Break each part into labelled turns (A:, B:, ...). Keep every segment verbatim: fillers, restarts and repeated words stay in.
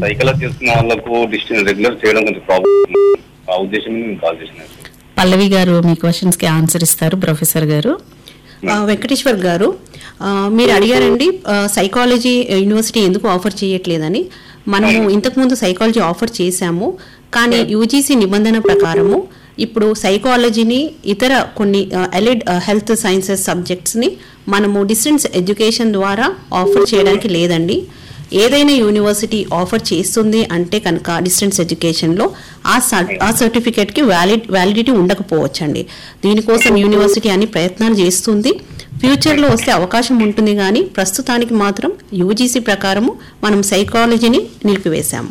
A: Psychology చేస్తున్న వాళ్ళకు distance regular చేయడం కొంచెం ప్రాబ్లం, ఆ ఉద్దేశం నేను కాల్ చేసిన.
B: పల్లవి గారు మీ క్వశ్చన్స్ కి ఆన్సర్ ఇస్తారు ప్రొఫెసర్ గారు.
C: వెంకటేశ్వర్ గారు, మీరు అడిగారండి సైకాలజీ యూనివర్సిటీ ఎందుకు ఆఫర్ చేయట్లేదని. మనము ఇంతకుముందు సైకాలజీ ఆఫర్ చేశాము, కానీ యూజీసీ నిబంధన ప్రకారము ఇప్పుడు సైకాలజీని ఇతర కొన్ని ఎలిడ్ హెల్త్ సైన్సెస్ సబ్జెక్ట్స్ని మనము డిస్టెన్స్ ఎడ్యుకేషన్ ద్వారా ఆఫర్ చేయడానికి లేదండి. ఏదైనా యూనివర్సిటీ ఆఫర్ చేస్తుంది అంటే కనుక డిస్టెన్స్ ఎడ్యుకేషన్లో ఆ ఆ సర్టిఫికేట్కి వ్యాలిడ్ వ్యాలిడిటీ ఉండకపోవచ్చండి. దీనికోసం యూనివర్సిటీ అన్ని ప్రయత్నాలు చేస్తుంది, ఫ్యూచర్లో వస్తే అవకాశం ఉంటుంది, కానీ ప్రస్తుతానికి మాత్రం యూజీసీ ప్రకారము మనం సైకాలజీని నిలిపివేశాము.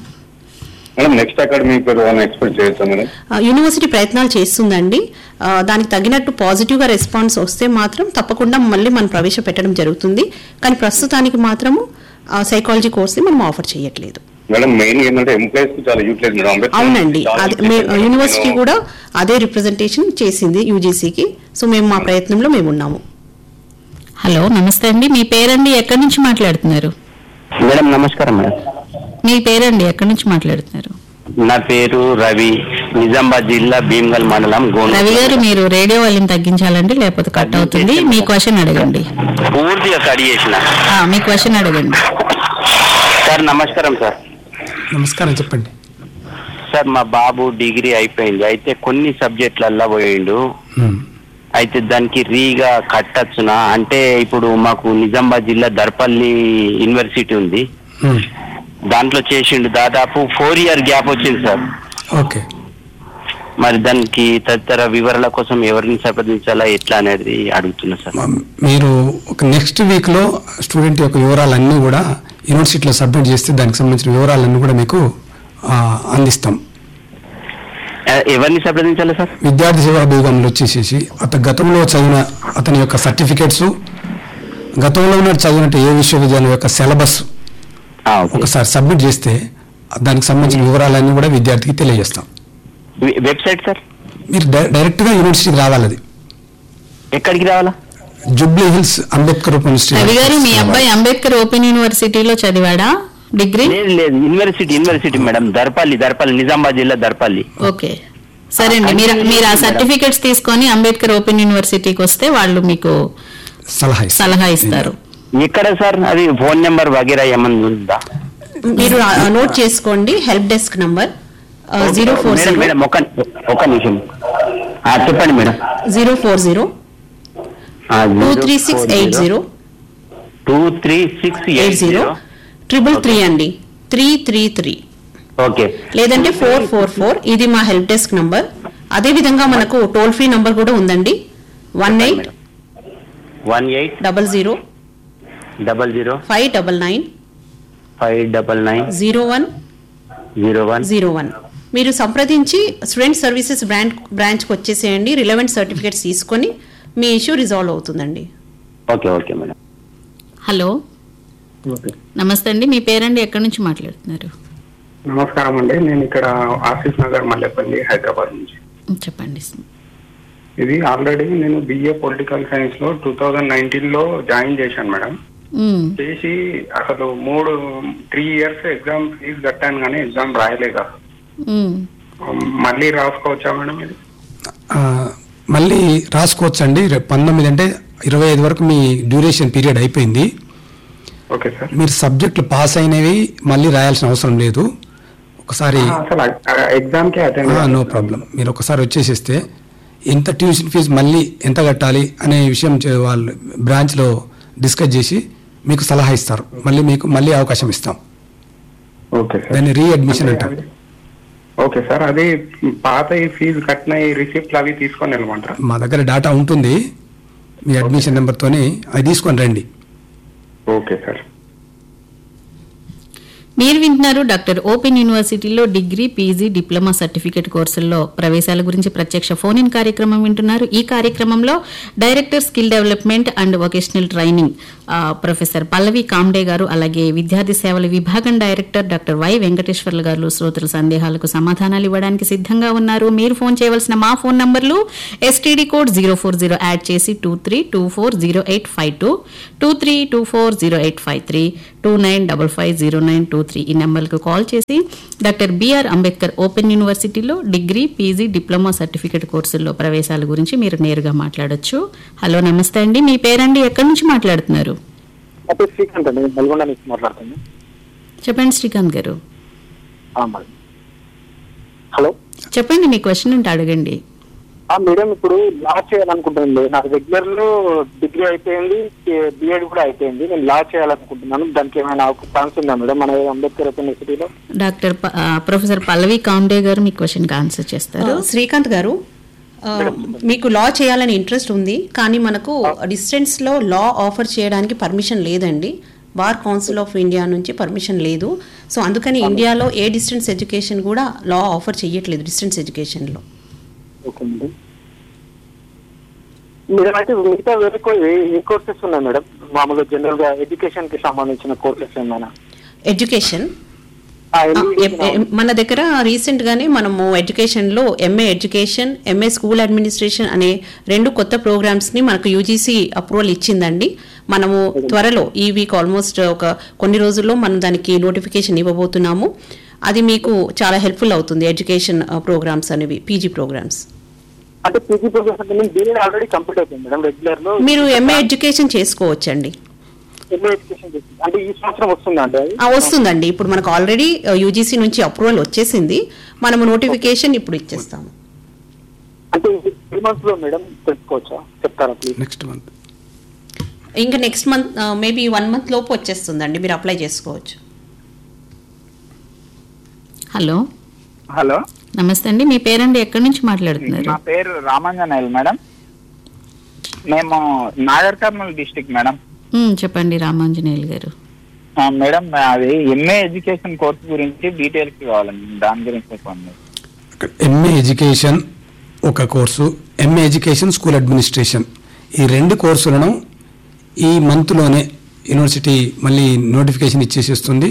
C: యూనివర్సిటీ ప్రయత్నాలు చేస్తుందండి, దానికి తగినట్టు పాజిటివ్గా రెస్పాన్స్ వస్తే మాత్రం తప్పకుండా మళ్ళీ మనం ప్రవేశపెట్టడం జరుగుతుంది, కానీ ప్రస్తుతానికి మాత్రము సైకాలజీ కోర్స్ మనం ఆఫర్ చేయట్లేదు. అవునండి, యూనివర్సిటీ కూడా అదే రిప్రజెంటేషన్ చేసింది యూజీసీకి, సో మేము మా ప్రయత్నంలో మేము ఉన్నాము.
B: హలో, నమస్తే అండి. మీ పేరండి, ఎక్కడి నుంచి మాట్లాడుతున్నారు?
D: మేడం నమస్కారం మేడం.
B: మీ పేరండి, ఎక్కడి నుంచి మాట్లాడుతున్నారు?
D: నా పేరు రవి, నిజామాబాద్ జిల్లా భీమ్గల్ మండలం.
B: రవి గారు, మీరు రేడియో వాళ్ళని తగ్గించాలండి, లేకపోతే కట్ అవుతుంది. మీ క్వశ్చన్ అడగండి.
D: పూర్తిగా కట్ చేసిన.
B: మీ క్వశ్చన్ అడగండి.
D: సార్ నమస్కారం. సార్
E: నమస్కారం, చెప్పండి.
D: సార్ మా బాబు డిగ్రీ అయిపోయింది, అయితే కొన్ని సబ్జెక్టులల్లో పోయిండు, అయితే దానికి రీగా కట్టచ్చునా అంటే ఇప్పుడు మాకు నిజామాబాద్ జిల్లా దర్పల్లి యూనివర్సిటీ ఉంది, దాంట్లో చేసిండు, దాదాపు ఫోర్ ఇయర్ గ్యాప్ వచ్చింది సార్.
E: ఓకే,
D: మరి దానికి తదితర వివరాల కోసం ఎవరిని సంప్రదించాలా ఎట్లా అనేది అడుగుతున్నా సార్.
E: మీరు ఒక నెక్స్ట్ వీక్ లో స్టూడెంట్ యొక్క వివరాలన్నీ కూడా యూనివర్సిటీలో సబ్మిట్ చేస్తే దానికి సంబంధించిన వివరాలన్నీ కూడా మీకు అందిస్తాం.
D: ఎవరిని సంప్రదించాలి సార్?
E: విద్యార్థి సేవా విభాగంలో వచ్చేసేసి అతను గతంలో చదివిన అతని యొక్క సర్టిఫికేట్స్, గతంలో ఉన్న చదివినట్టు ఏ విశ్వవిద్యాలయం యొక్క సిలబస్ ఒకసారి సబ్మిట్ చేస్తే దానికి సంబంధించిన వివరాలన్నీ కూడా విద్యార్థికి తెలియజేస్తాం.
D: Website sir?
E: మీరు డైరెక్ట్ గా యూనివర్సిటీకి రావాలి. అది
D: ఎక్కడికి రావాలా?
E: Jubilee hills Ambedkar open
B: university. గారు, మీ అబ్బాయి అంబేద్కర్ ఓపెన్ యూనివర్సిటీలో చదివాడా డిగ్రీ?
D: లేదు లేదు, university university madam, Darpalli Darpalli Nizamabad జిల్లా దర్పల్లి.
B: ఓకే, సరే అండి. మీరు మీరు ఆ సర్టిఫికెట్స్ తీసుకొని అంబేద్కర్ ఓపెన్ యూనివర్సిటీకి వస్తే వాళ్ళు మీకు
E: సలహా
B: సలహా ఇస్తారు.
D: ఎక్కడ సార్ అది? ఫోన్ నెంబర్ వగేరా ఏమన్నా ఉందా?
C: మీరు నోట్ చేసుకోండి, help desk number zero four zero
D: madam. ఒక ఒక నిమిషం చెప్పండి madam.
C: Zero four zero two three six eight zero
D: two three six eight zero
C: triple three అండి, త్రీ త్రీ త్రీ.
D: ఓకే,
C: లేదంటే ఫోర్ ఫోర్ ఫోర్, ఇది మా help desk number. అదే విధంగా మనకు టోల్ ఫ్రీ నంబర్ కూడా ఉందండి, one eight
D: one eight
C: double zero
D: double zero
C: five double nine
D: five double nine
C: zero one
D: zero one
C: zero one. మీరు సంప్రదించి స్టూడెంట్ సర్వీసెస్ బ్రాంచ్ బ్రాంచ్కి వచ్చేసేయండి, రిలవెంట్ సర్టిఫికేట్స్ తీసుకొని మీ ఇష్యూ రిజాల్వ్ అవుతుందండి.
D: Okay okay madam.
B: హలో, నమస్తే అండి. మీ పేరండి, ఎక్కడి నుంచి మాట్లాడుతున్నారు?
F: నమస్కారం అండి, నేను ఇక్కడ ఆసిఫ్ నగర్ మల్లెపల్లి హైదరాబాద్ నుంచి.
B: చెప్పండి.
F: ఇది ఆల్రెడీ నేను బిఏ పొలిటికల్ సైన్స్ లో టూ థౌజండ్ నైన్టీన్ లో జాయిన్ చేశాను మేడం. చేసి అసలు మూడు త్రీ ఇయర్స్ ఎగ్జామ్ ఫీజు కట్టాను కానీ ఎగ్జామ్ రాయలేదు. మళ్ళీ రాసుకోవచ్చా మేడం? ఇది
E: మళ్ళీ రాసుకోవచ్చు అండి. పంతొమ్మిది అంటే ఇరవై ఐదు వరకు మీ డ్యూరేషన్ పీరియడ్ అయిపోయింది.
F: Okay sir.
E: మీరు సబ్జెక్టులు పాస్ అయినవి మళ్ళీ రాయాల్సిన అవసరం లేదు. ఒకసారి
F: ఎగ్జామ్ కి అటెండ్
E: నో ప్రాబ్లం. మీరు ఒకసారి వచ్చేసేస్తే ఎంత ట్యూషన్ ఫీజు మళ్ళీ ఎంత కట్టాలి అనే విషయం వాళ్ళు బ్రాంచ్లో డిస్కస్ చేసి మీకు సలహా ఇస్తారు. మళ్ళీ మీకు మళ్ళీ అవకాశం ఇస్తాం.
F: Okay sir.
E: దాన్ని రీఅడ్మిషన్ అంటారు.
F: Okay sir. అది పాత ఫీజు కట్టిన రిసిప్ట్లు అవి తీసుకొని వెళ్ళమంటారా?
E: మా దగ్గర డేటా ఉంటుంది, మీ అడ్మిషన్ నెంబర్తోని అది తీసుకొని రండి.
F: Okay sir.
B: మీరు వింటున్నారు డాక్టర్ ఓపెన్ యూనివర్సిటీలో డిగ్రీ, పీజీ, డిప్లొమా సర్టిఫికేట్ కోర్సుల్లో ప్రవేశాల గురించి ప్రత్యక్ష ఫోన్ ఇన్ కార్యక్రమం వింటున్నారు. ఈ కార్యక్రమంలో director skill development and vocational training professor Pallavi Comte గారు, అలాగే విద్యార్థి సేవల విభాగం డైరెక్టర్ డాక్టర్ వై వెంకటేశ్వర్లు గారు శ్రోతల సందేహాలకు సమాధానాలు ఇవ్వడానికి సిద్ధంగా ఉన్నారు. మీరు ఫోన్ చేయవలసిన మా ఫోన్ నంబర్లు STD code zero four zero add చేసి two three two four zero eight five two two three two four zero eight five three two nine double five zero nine two three ఈ నెంబర్కు call చేసి doctor BR Ambedkar open యూనివర్సిటీలో degree PG diploma certificate కోర్సుల్లో ప్రవేశాల గురించి మీరు నేరుగా మాట్లాడొచ్చు. Hello నమస్తే అండి, మీ పేరండి, ఎక్కడి నుంచి మాట్లాడుతున్నారు?
G: శ్రీకాంత్ అండి, నల్గొండ నుంచి మాట్లాడుతున్నాను.
B: చెప్పండి శ్రీకాంత్ గారు.
G: హలో
B: చెప్పండి, మీ క్వశ్చన్ ఉంటే అడగండి.
G: మేడం, ఇప్పుడు లా చేయాలనుకుంటున్నాను. నాకు రెగ్యులర్ లో డిగ్రీ అయిపోయింది, బిఎడ్ కూడా అయిపోయింది. నేను లా చేయాలనుకుంటున్నాను. దానికి ఏమైనా ఛాన్స్ ఉందా మేడం మన అంబేద్కర్ యూనివర్సిటీలో?
B: డాక్టర్ ప- ఆ, ప్రొఫెసర్ పల్లవి కామ్డే గారు మీ క్వశ్చన్ కి ఆన్సర్ చేస్తారు.
C: శ్రీకాంత్ గారు, ఆ, మీకు లా చేయాలని ఇంట్రెస్ట్ ఉంది, కానీ మనకు డిస్టెన్స్ లో లా ఆఫర్ చేయడానికి పర్మిషన్ లేదండి. బార్ కౌన్సిల్ ఆఫ్ ఇండియా నుంచి పర్మిషన్ లేదు. సో అందుకని ఇండియాలో ఏ డిస్టెన్స్ ఎడ్యుకేషన్ కూడా లా ఆఫర్ చేయట్లేదు డిస్టెన్స్ ఎడ్యుకేషన్ లో.
G: Okay madam. మేడం అయితే మిగతా వేరే కో- ఏ- ఏ కోర్సెస్ ఉన్నాయి మేడం? మామూలుగా జనరల్ గా ఎడ్యుకేషన్ కి సంబంధించిన కోర్సెస్ ఏమైనా?
C: ఎడ్యుకేషన్
G: ఆ,
C: ఆ,
G: ఎన్ని-
C: ఎం- ఎం- మన దగ్గర రీసెంట్ గానే మనము ఎడ్యుకేషన్ లో MA education, MA school administration అనే రెండు కొత్త ప్రోగ్రామ్స్ ని మనకు యూజీసీ అప్రూవల్ ఇచ్చిందండి. మనము త్వరలో ఈ వీక్ ఆల్మోస్ట్ ఒక కొన్ని రోజుల్లో మనం దానికి నోటిఫికేషన్ ఇవ్వబోతున్నాము. అది మీకు చాలా హెల్ప్ఫుల్ అవుతుంది. ఎడ్యుకేషన్ ప్రోగ్రామ్స్ అనేవి పీజీ ప్రోగ్రామ్స్.
G: అంటే పీజీ ప్రోగ్రెస్ అంటే నేను బిఎడ్ ఆల్రెడీ కంప్లీట్ అయిపోయింది మేడం. రెగ్యులర్ లో
C: మీరు ఎంఏ ఎడ్యుకేషన్ చేసుకోవచ్చండి.
G: ఎంఏ ఎడ్యుకేషన్ చేసింది. అంటే ఈ సంవత్సరం వస్తుందా అండి అది?
C: ఆ, వస్తుందండి. ఇప్పుడు మనకు ఆల్రెడీ యూజీసీ నుంచి అప్రూవల్ వచ్చేసింది. మనము నోటిఫికేషన్ ఇప్పుడు ఇచ్చేస్తాము.
G: అంటే త్రీ మంత్స్ లో మేడం తెలుసుకోవచ్చా? చెప్తారా ప్లీజ్?
E: నెక్స్ట్ మంత్
C: ఇంకా next month maybe one month లోపు వచ్చేస్తుందండి. మీరు అప్లై చేసుకోవచ్చు.
B: హలో
H: హలో
B: నమస్తే అండి, మీ పేరండి, ఎక్కడి నుంచి మాట్లాడుతున్నారు?
H: నా పేరు రామాంజనేయులు మేడం. మేము నాగర్ కర్నూలు డిస్టిక్ మేడం.
B: ఉమ్, చెప్పండి రామాంజనేయులు గారు.
H: ఆ, మేడం అది ఎంఏ ఎడ్యుకేషన్ కోర్స్ గురించి డీటెయిల్స్ కావాలి మేడం. దాని గురించి చెప్పండి.
E: ఎంఏ ఎడ్యుకేషన్ ఒక course, MA education school administration, ఈ రెండు కోర్సులను ఈ మంత్లోనే యూనివర్సిటీ మళ్ళీ నోటిఫికేషన్ ఇచ్చేసేస్తుంది.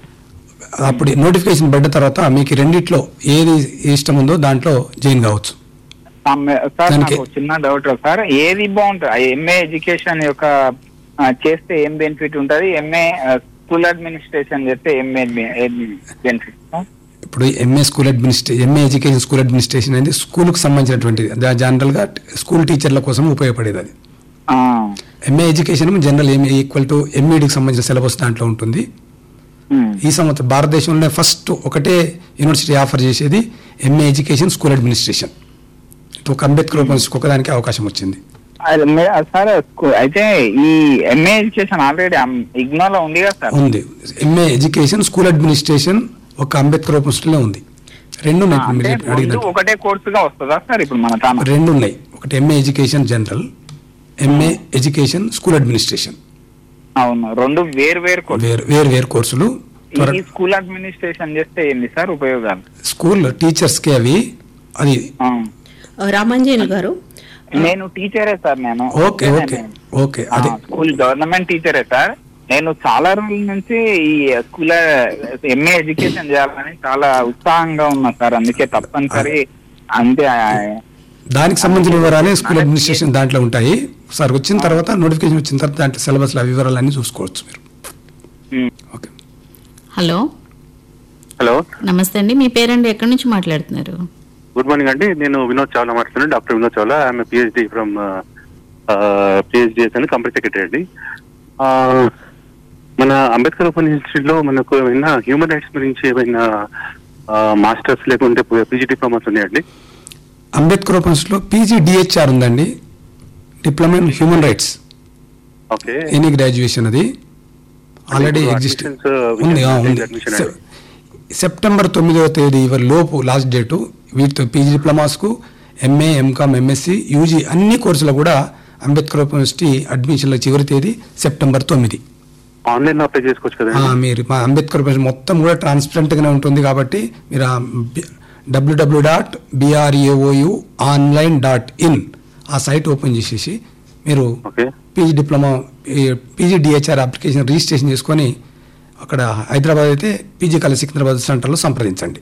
E: అప్పుడు నోటిఫికేషన్ పడ్డ తర్వాత మీకు రెండిట్లో ఏది ఇష్టం ఉందో దాంట్లో జాయిన్ కావచ్చు.
H: ఆ, మే- సార్
E: దానికి-
H: నాకు చిన్న డౌట్ సార్, ఏది బాగుంటుంది? ఎంఏ ఎడ్యుకేషన్ యొక్క ఆ, చేస్తే ఏం బెనిఫిట్ ఉంటుంది? ఎంఏ స్కూల్ అడ్మినిస్ట్రేషన్ చేస్తే ఏం బెనిఫిట్?
E: ఇప్పుడు MA school administration MA education school administration అనేది స్కూల్కి సంబంధించినటువంటిది. దా- జనరల్గా స్కూల్ టీచర్ల కోసం ఉపయోగపడేది అది. MA education general MA equal to ఎంఈడికి సంబంధించిన సిలబస్ దాంట్లో ఉంటుంది. ఈ సంవత్సరం భారతదేశంలోనే ఫస్ట్ ఒకటే యూనివర్సిటీ ఆఫర్ చేసేది ఎంఏ ఎడ్యుకేషన్ స్కూల్ అడ్మినిస్ట్రేషన్. ఒక అంబేద్కర్ యూనివర్సిటీకి ఒకదానికి అవకాశం వచ్చింది.
H: అది మే- సార్ స్కూ- అయితే ఈ ఎంఏ ఎడ్యుకేషన్ ఆల్రెడీ ఇగ్నోలో ఉంది కదా సార్?
E: ఉంది. ఎంఏ ఎడ్యుకేషన్ స్కూల్ అడ్మినిస్ట్రేషన్ ఒక అంబేద్కర్ యూనివర్సిటీలో ఉంది. రెండు ఉన్నాయి. ఇప్పుడు
H: అంటే
E: మీరు
H: రెండు
E: అడిగినట్టు
H: ఒకటే కోర్సుగా వస్తుందా సార్ ఇప్పుడు మన తాను?
E: రెండు ఉన్నాయి. ఒకటి MA education general, MA education school administration.
H: అవును, రెండు వేరు వేరు కోర్సు.
E: వేరు వేరు వేరు కోర్సులు. త్వర-
H: ఈ స్కూల్ అడ్మినిస్ట్రేషన్ చేస్తే ఏంది సార్ ఉపయోగాలు?
E: స్కూల్ టీచర్స్కి అవి అది
H: ఆ.
C: రామాంజనేయులు గారు,
H: నేను టీచరే సార్. నేను
E: ఓకే ఓకే ఓకే
H: ఆ,
E: అది
H: స్కూల్ గవర్నమెంట్ టీచరే సార్. నేను చాలా రోజుల నుంచి ఈ స్కూల్ ఎంఏ ఎడ్యుకేషన్ చేయాలని చాలా ఉత్సాహంగా ఉన్నా సార్. అందుకే తప్పనిసరి అంతే.
E: దానికి సంబంధించిన వివరాలే స్కూల్ అడ్మినిస్ట్రేషన్ దాంట్లో ఉంటాయి. సార్ వచ్చిన తర్వాత నోటిఫికేషన్ వచ్చిన తర్వాత దాంట్లో సిలబస్ వివరాలన్నీ చూసుకోవచ్చు మీరు.
H: ఉమ్.
E: ఓకే.
B: హలో
A: హలో,
B: నమస్తే అండి, మీ పేరండి, ఎక్కడి నుంచి మాట్లాడుతున్నారు?
A: గుడ్ మార్నింగ్ అండి. నేను వినోద్ చావ్లా మాట్లాడుతున్నాను. Doctor Vinod Chawla. I'm PhD from పిహెచ్డిఎస్ అని కంపెనీ సెక్రటరీ అండి. ఆ, మన అంబేద్కర్ ఓపెన్ ఇన్స్టిట్యూట్ లో మనకు ఏమైనా హ్యూమన్ రైట్స్ గురించి ఏమైనా మాస్టర్స్ లేకుంటే పీజీ డిప్లొమాస్ ఉన్నాయండి?
E: అంబేద్కర్ ఓపెన్స్లో పీజీ డిహెచ్ఆర్ ఉందండి, diploma in human rights.
A: Okay.
E: Any graduation అది ఆల్రెడీ
A: ఇప్పుడు
E: ఎగ్జిస్ట్
A: admissions,
E: ఉంది. ఆ, ఉంది.
A: admission
E: సె- సెప్టెంబర్ తొమ్మిదవ తేదీ ఇవరి లోపు లాస్ట్ డేటు. వీటితో PG డిప్లొమాస్కు MA, MCom, MSc, UG అన్ని కోర్సులు కూడా అంబేద్కర్ ఓపెన్ యూనివర్సిటీ అడ్మిషన్ల చివరి తేదీ సెప్టెంబర్ తొమ్మిది.
A: ఆన్లైన్ లో అప్లై చేసుకోవచ్చు
E: ఆ,
A: కదా?
E: మీరు మా అంబేద్కర్ ఓపెన్ మొత్తం కూడా ట్రాన్స్పరెంట్గానే ఉంటుంది కాబట్టి మీరు W W dot BRAOU online dot in ఆ సైట్ ఓపెన్ చేసేసి మీరు
A: okay.
E: PG diploma PG DHR application registration చేసుకొని అక్కడ హైదరాబాద్ అయితే పీజీ కాలేజ్ సికింద్రాబాద్ సెంటర్లో సంప్రదించండి.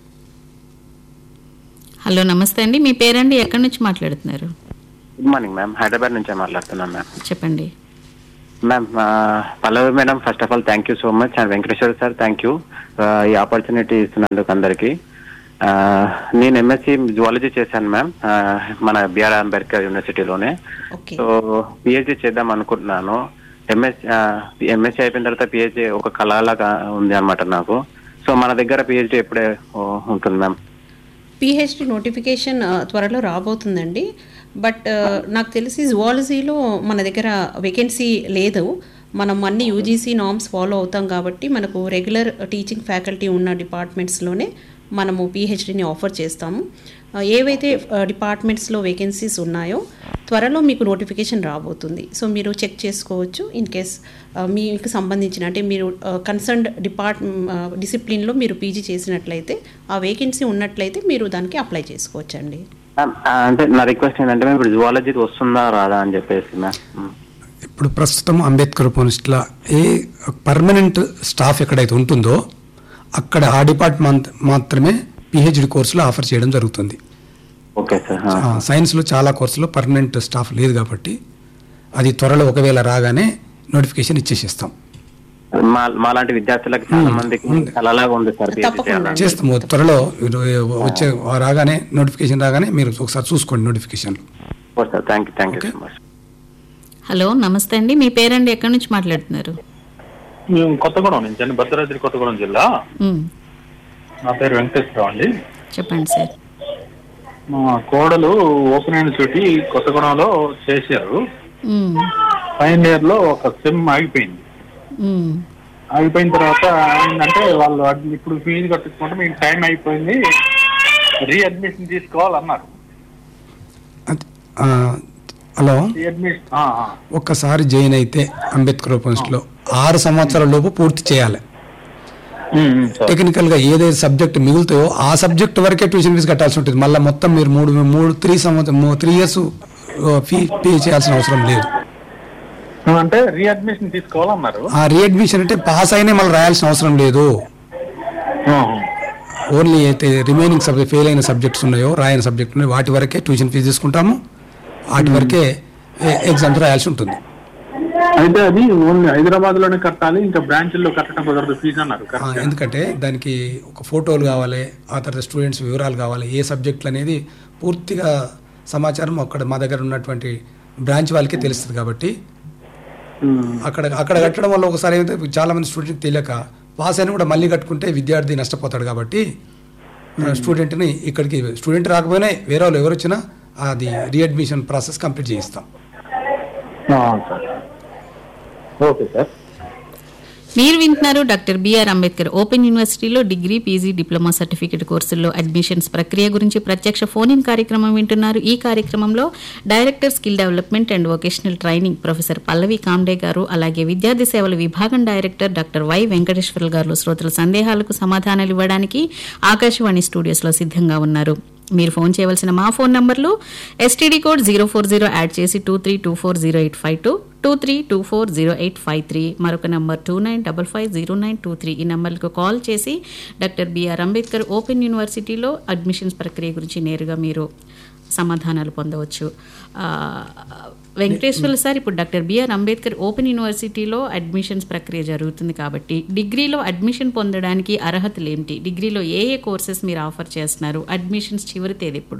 B: హలో నమస్తే అండి, మీ పేరండి, ఎక్కడి నుంచి మాట్లాడుతున్నారు?
I: Good morning ma'am. హైదరాబాద్ నుంచే మాట్లాడుతున్నాను మ్యామ్.
B: చెప్పండి.
I: Ma'am Pallavi madam, first of all thank you so much. And Venkateswara sir thank you ఈ ఆపర్చునిటీ ఇస్తున్నందుకు అందరికి. నేను ఎంఎస్సి జువాలజీ చేశాను మ్యామ్ మన బిఆర్ అంబేద్కర్ యూనివర్సిటీలోనే. సో పిహెచ్డి చేద్దాం అనుకుంటున్నాను. ఎంఎస్ ఎంఎస్సి అయిపోయిన తర్వాత పిహెచ్డి ఒక కళలాగా ఉంది అనమాట నాకు. సో మన దగ్గర పిహెచ్డి ఎప్పుడే ఉంటుంది మ్యామ్?
C: పిహెచ్డి నోటిఫికేషన్ త్వరలో రాబోతుందండి. బట్ నాకు తెలిసి జువాలజీలో మన దగ్గర వేకెన్సీ లేదు. మనం అన్ని యూజీసీ నామ్స్ ఫాలో అవుతాం కాబట్టి మనకు రెగ్యులర్ టీచింగ్ ఫ్యాకల్టీ ఉన్న డిపార్ట్మెంట్స్లోనే మనము పిహెచ్డిని ఆఫర్ చేస్తాము. ఏవైతే డిపార్ట్మెంట్స్లో వేకెన్సీస్ ఉన్నాయో త్వరలో మీకు నోటిఫికేషన్ రాబోతుంది. సో మీరు చెక్ చేసుకోవచ్చు. ఇన్ కేస్ మీకు సంబంధించిన అంటే మీరు కన్సర్న్డ్ డిపార్ట్ డిసిప్లిన్లో మీరు పీజీ చేసినట్లయితే ఆ వేకెన్సీ ఉన్నట్లయితే మీరు దానికి అప్లై చేసుకోవచ్చండి.
I: అంటే నా రిక్వెస్ట్ ఏంటంటే ఇప్పుడు జువాలజీకి వస్తుందా రాదా అని చెప్పేసి మ్యామ్.
E: ఇప్పుడు ప్రస్తుతం అంబేద్కర్ యూనివర్సిటీలో ఏ పర్మనెంట్ స్టాఫ్ ఎక్కడైతే ఉంటుందో అక్కడ ఆ డిపార్ట్మెంట్ మాత్రమే పిహెచ్డి కోర్సులో ఆఫర్ చేయడం జరుగుతుంది.
I: Okay sir.
E: సైన్స్లో చాలా కోర్సులో పర్మనెంట్ స్టాఫ్ లేదు కాబట్టి అది త్వరలో ఒకవేళ రాగానే నోటిఫికేషన్ ఇచ్చేసేస్తాం.
I: మాలాంటి విద్యార్థులకు చాలా మందికి అలాగా ఉంది సార్.
E: చేస్తాము త్వరలో వచ్చే రాగానే నోటిఫికేషన్ రాగానే మీరు ఒకసారి చూసుకోండి నోటిఫికేషన్.
B: హలో నమస్తే అండి, మీ పేరండి, ఎక్కడి నుంచి మాట్లాడుతున్నారు?
J: మేము కొత్తగూడెం నుంచి అండి, భద్రాద్రి కొత్తగూడెం జిల్లా. నా పేరు వెంకటేశ్వరరావు అండి.
B: చెప్పండి సార్.
J: మా కోడలు ఓపెన్ యూనివర్సిటీ కొత్తగూడెంలో చేశారు. ఫైనల్ ఇయర్ లో ఒక సెమ్ ఆగిపోయింది. ఆగిపోయిన తర్వాత ఏంటంటే వాళ్ళు ఇప్పుడు ఫీజు కట్టించుకుంటే మీకు టైం అయిపోయింది, రీఅడ్మిషన్ తీసుకోవాలన్నారు.
E: హలో, ఒక్కసారి జాయిన్ అయితే అంబేద్కర్ యూనివర్సిటీలో ఆరు సంవత్సరాల లోపు పూర్తి చేయాలి. టెక్నికల్ గా ఏదైతే సబ్జెక్ట్ మిగులుతాయో ఆ సబ్జెక్ట్ వరకే ట్యూషన్ ఫీజు కట్టాల్సి ఉంటుంది. మళ్ళీ మొత్తం మీరు మూడు మూడు త్రీ సంవత్సరం త్రీ ఇయర్స్ ఫీ పే చేయాల్సిన అవసరం లేదు.
J: అంటే రీఅడ్మిషన్ తీసుకోవాలన్నారు.
E: ఆ రీఅడ్మిషన్ అంటే పాస్ అయినా మళ్ళీ రాయాల్సిన అవసరం లేదు. ఓన్లీ అయితే రిమైనింగ్ సబ్జెక్ట్ ఫెయిల్ అయిన సబ్జెక్ట్స్ ఉన్నాయో రాయని సబ్జెక్ట్ ఉన్నాయో వాటి వరకే ట్యూషన్ ఫీజు తీసుకుంటాము. వాటి వరకే ఎగ్జామ్స్ రాయాల్సి ఉంటుంది.
J: అయితే అది ఓన్లీ హైదరాబాద్ లోనే కట్టాలి, ఇంకా బ్రాంచ్ల్లో కట్టడం కుదరదు ఫీజు అన్నారు.
E: ఎందుకంటే దానికి ఒక ఫోటోలు కావాలి, ఆ తర్వాత స్టూడెంట్స్ వివరాలు కావాలి, ఏ సబ్జెక్టులు అనేది పూర్తిగా సమాచారం అక్కడ మా దగ్గర ఉన్నటువంటి బ్రాంచ్ వాళ్ళకే తెలుస్తుంది. కాబట్టి అక్కడ అక్కడ కట్టడం వల్ల ఒకసారి ఏమైతే చాలా మంది స్టూడెంట్కి తెలియక పాస్ అయినా కూడా మళ్ళీ కట్టుకుంటే విద్యార్థి నష్టపోతాడు. కాబట్టి స్టూడెంట్ని ఇక్కడికి స్టూడెంట్ రాకపోయినా వేరే వాళ్ళు ఎవరు వచ్చినా అది రీఅడ్మిషన్ ప్రాసెస్ కంప్లీట్ చేయిస్తాం.
J: Okay sir.
B: మీరు వింటున్నారు డాక్టర్ బిఆర్ అంబేద్కర్ ఓపెన్ యూనివర్సిటీలో డిగ్రీ, పీజీ, డిప్లొమా సర్టిఫికేట్ కోర్సుల్లో అడ్మిషన్స్ ప్రక్రియ గురించి ప్రత్యక్ష ఫోన్ ఇన్ కార్యక్రమం వింటున్నారు. ఈ కార్యక్రమంలో director skill development and vocational training professor Pallavi Comte గారు, అలాగే విద్యార్థి సేవల విభాగం డైరెక్టర్ డాక్టర్ వై వెంకటేశ్వర గారు శ్రోతల సందేహాలకు సమాధానాలు ఇవ్వడానికి ఆకాశవాణి స్టూడియోస్లో సిద్ధంగా ఉన్నారు. మీరు ఫోన్ చేయవలసిన మా ఫోన్ నంబర్లు STD code zero four zero add చేసి two three two four zero eight five two two three two four zero eight five three మరొక number two nine double five zero nine two three. ఈ నంబర్లకు call చేసి doctor BR Ambedkar open యూనివర్సిటీలో admissions ప్రక్రియ గురించి నేరుగా మీరు సమాధానాలు పొందవచ్చు. వెంకటేశ్వర్లు సార్, ఇప్పుడు డాక్టర్ బిఆర్ అంబేద్కర్ ఓపెన్ యూనివర్సిటీలో అడ్మిషన్స్ ప్రక్రియ జరుగుతుంది కాబట్టి డిగ్రీలో అడ్మిషన్ పొందడానికి అర్హతలు ఏమిటి? డిగ్రీలో ఏ ఏ కోర్సెస్ మీరు ఆఫర్ చేస్తున్నారు? అడ్మిషన్స్ చివరి తేదీ ఎప్పుడు?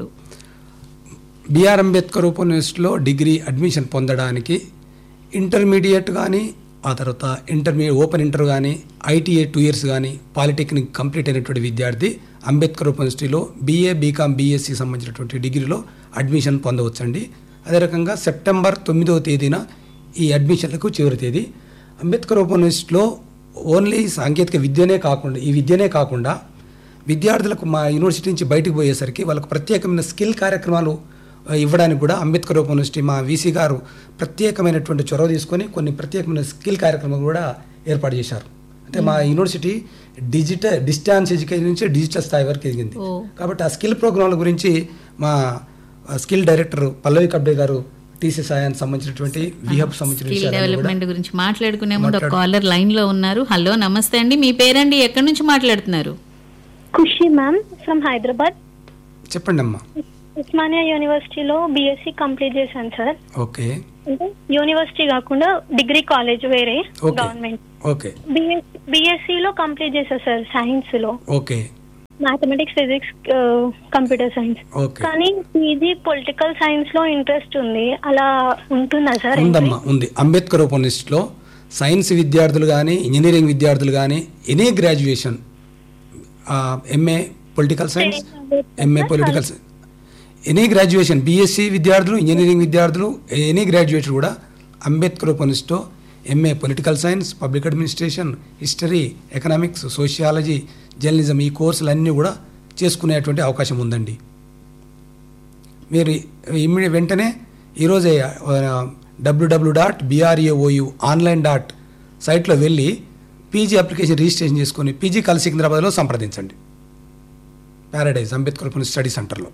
E: బిఆర్ అంబేద్కర్ ఓపెన్ యూనివర్సిటీలో డిగ్రీ అడ్మిషన్ పొందడానికి ఇంటర్మీడియట్ కానీ, ఆ తర్వాత ఇంటర్మీడియట్ ఓపెన్ ఇంటర్ కానీ, ఐటీఐ టూ ఇయర్స్ కానీ, పాలిటెక్నిక్ కంప్లీట్ అయినటువంటి విద్యార్థి అంబేద్కర్ ఓపెన్ యూనివర్సిటీలో బీఏ, బీకామ్, బీఎస్సీ సంబంధించినటువంటి డిగ్రీలో అడ్మిషన్ పొందవచ్చండి. అదే రకంగా సెప్టెంబర్ తొమ్మిదవ తేదీన ఈ అడ్మిషన్లకు చివరి తేదీ. అంబేద్కర్ ఓపెన్ యూనివర్సిటీలో ఓన్లీ సాంకేతిక విద్యనే కాకుండా ఈ విద్యనే కాకుండా విద్యార్థులకు మా యూనివర్సిటీ నుంచి బయటకు పోయేసరికి వాళ్ళకు ప్రత్యేకమైన స్కిల్ కార్యక్రమాలు ఇవ్వడానికి కూడా అంబేద్కర్ ఓపెన్ యూనివర్సిటీ మా వీసీ గారు ప్రత్యేకమైనటువంటి చొరవ తీసుకొని కొన్ని ప్రత్యేకమైన స్కిల్ కార్యక్రమాలు కూడా ఏర్పాటు చేశారు. అంటే మా యూనివర్సిటీ డిజిటల్ డిస్టాన్స్ ఎడ్యుకేషన్ నుంచి డిజిటల్ స్థాయి వరకు ఎదిగింది. కాబట్టి ఆ స్కిల్ ప్రోగ్రాంల గురించి మా స్కిల్ డైరెక్టర్ పల్లవి కబ్డే గారు టీసీ సాయానికి సంబంధించినటువంటి విహబ్ సంబంధించిన
B: డెవలప్మెంట్ గురించి మాట్లాడుకునే ముందు ఒక కాలర్ లైన్ లో ఉన్నారు. హలో నమస్తే అండి, మీ పేరండి, ఎక్కడి నుంచి మాట్లాడుతున్నారు?
K: ఖుషి మ్యామ్ ఫ్రమ్ హైదరాబాద్.
E: చెప్పండి అమ్మా.
K: ఉస్మానియా యూనివర్సిటీలో బీఎస్సీ కంప్లీట్ చేశాను సార్.
E: ఓకే.
K: అంటే యూనివర్సిటీ కాకుండా డిగ్రీ కాలేజ్ వేరే
E: Okay.
K: గవర్నమెంట్
E: ఓకే
K: బిఎస్సి లో కంప్లీట్ చేశారు సార్ సైన్స్ లో,
E: okay
K: mathematics, physics, computer science.
E: Okay.
K: కానీ పీజీ పొలిటికల్ సైన్స్ లో ఇంట్రెస్ట్ ఉంది, అలా ఉంటుందా సార్?
E: ఉందమ్మా, ఉంది. అంబేద్కర్ ఓపెన్ లిస్ట్లో సైన్స్ విద్యార్థులు కానీ ఇంజనీరింగ్ విద్యార్థులు కానీ any graduation MA political science, MA political science, any graduation BSc విద్యార్థులు, ఇంజనీరింగ్ విద్యార్థులు, ఎనీ గ్రాడ్యుయేట్ కూడా అంబేద్కర్ ఓపెన్ లిస్ట్లో MA political science, public administration, history, economics, sociology, journalism ఈ కోర్సులన్నీ కూడా చేసుకునేటువంటి అవకాశం ఉందండి. మీరు ఇమ్మీడియట్ వెంటనే ఈరోజే W W dot BRAOU online dot సైట్లో వెళ్ళి పీజీ అప్లికేషన్ రిజిస్ట్రేషన్ చేసుకొని పీజీ కల్ సికింద్రాబాద్లో సంప్రదించండి. ప్యారడైజ్ అంబేద్కర్ ఓపెన్ స్టడీ సెంటర్లో.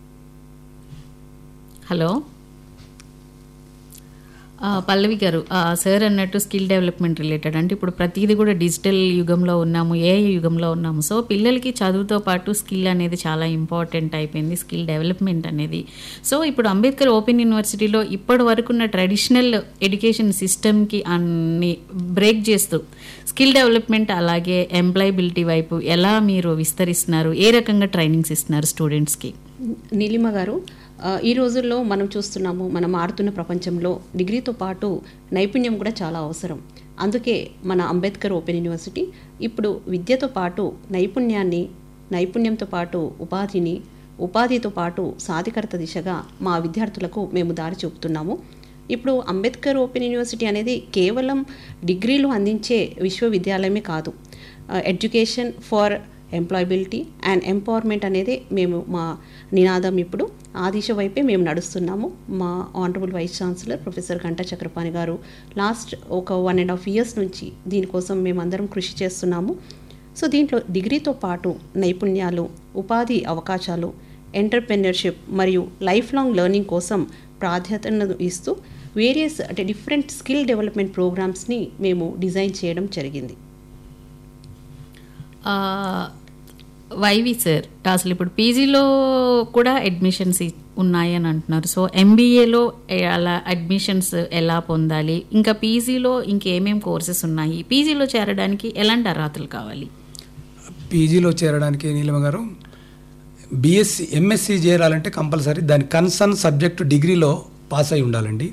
B: హలో ఆ, పల్లవి గారు, ఆ, సార్ అన్నట్టు స్కిల్ డెవలప్మెంట్ రిలేటెడ్ అంటే ఇప్పుడు ప్రతిదీ కూడా డిజిటల్ యుగంలో ఉన్నాము, ఏఐ యుగంలో ఉన్నాము. సో పిల్లలకి చదువుతో పాటు స్కిల్ అనేది చాలా ఇంపార్టెంట్ అయిపోయింది, స్కిల్ డెవలప్మెంట్ అనేది. సో ఇప్పుడు అంబేద్కర్ ఓపెన్ యూనివర్సిటీలో ఇప్పటి వరకు ఉన్న ట్రెడిషనల్ ఎడ్యుకేషన్ సిస్టమ్కి అన్ని బ్రేక్ చేస్తూ స్కిల్ డెవలప్మెంట్ అలాగే ఎంప్లాయబిలిటీ వైపు ఎలా మీరు విస్తరిస్తున్నారు, ఏ రకంగా ట్రైనింగ్స్ ఇస్తున్నారు స్టూడెంట్స్కి?
C: నీలిమ గారు, ఆ, ఈ రోజుల్లో మనం చూస్తున్నాము, మనం మారుతున్న ప్రపంచంలో డిగ్రీతో పాటు నైపుణ్యం కూడా చాలా అవసరం. అందుకే మన అంబేద్కర్ ఓపెన్ యూనివర్సిటీ ఇప్పుడు విద్యతో పాటు నైపుణ్యాన్ని, నైపుణ్యంతో పాటు ఉపాధిని, ఉపాధితో పాటు సాధికారత దిశగా మా విద్యార్థులకు మేము దారి చూపుతున్నాము. ఇప్పుడు అంబేద్కర్ ఓపెన్ యూనివర్సిటీ అనేది కేవలం డిగ్రీలు అందించే విశ్వవిద్యాలయమే కాదు, education for employability and empowerment అనేది మేము మా నినాదం. ఇప్పుడు ఆ దిశ వైపే మేము నడుస్తున్నాము. మా honourable vice chancellor professor Ganta Chakrapani గారు లాస్ట్ ఒక వన్ అండ్ హాఫ్ ఇయర్స్ నుంచి దీనికోసం మేమందరం కృషి చేస్తున్నాము. సో దీంట్లో డిగ్రీతో పాటు నైపుణ్యాలు, ఉపాధి అవకాశాలు, ఎంటర్ప్రెన్యూర్షిప్ మరియు లైఫ్ లాంగ్ లెర్నింగ్ కోసం ప్రాధాన్యతను ఇస్తూ వేరియస్ అంటే డిఫరెంట్ స్కిల్ డెవలప్మెంట్ ప్రోగ్రామ్స్ని మేము డిజైన్ చేయడం జరిగింది.
B: వైవి సార్, అసలు ఇప్పుడు పీజీలో కూడా అడ్మిషన్స్ ఉన్నాయి అని అంటున్నారు. సో ఎంబీఏలో అలా అడ్మిషన్స్ ఎలా పొందాలి, ఇంకా పీజీలో ఇంకేమేం కోర్సెస్ ఉన్నాయి, పీజీలో చేరడానికి ఎలాంటి అర్హతలు కావాలి?
E: పీజీలో చేరడానికి నీలిమ గారు బీఎస్సీ ఎంఎస్సీ చేరాలంటే కంపల్సరీ దాని కన్సర్న్ సబ్జెక్టు డిగ్రీలో పాస్ అయి ఉండాలండి.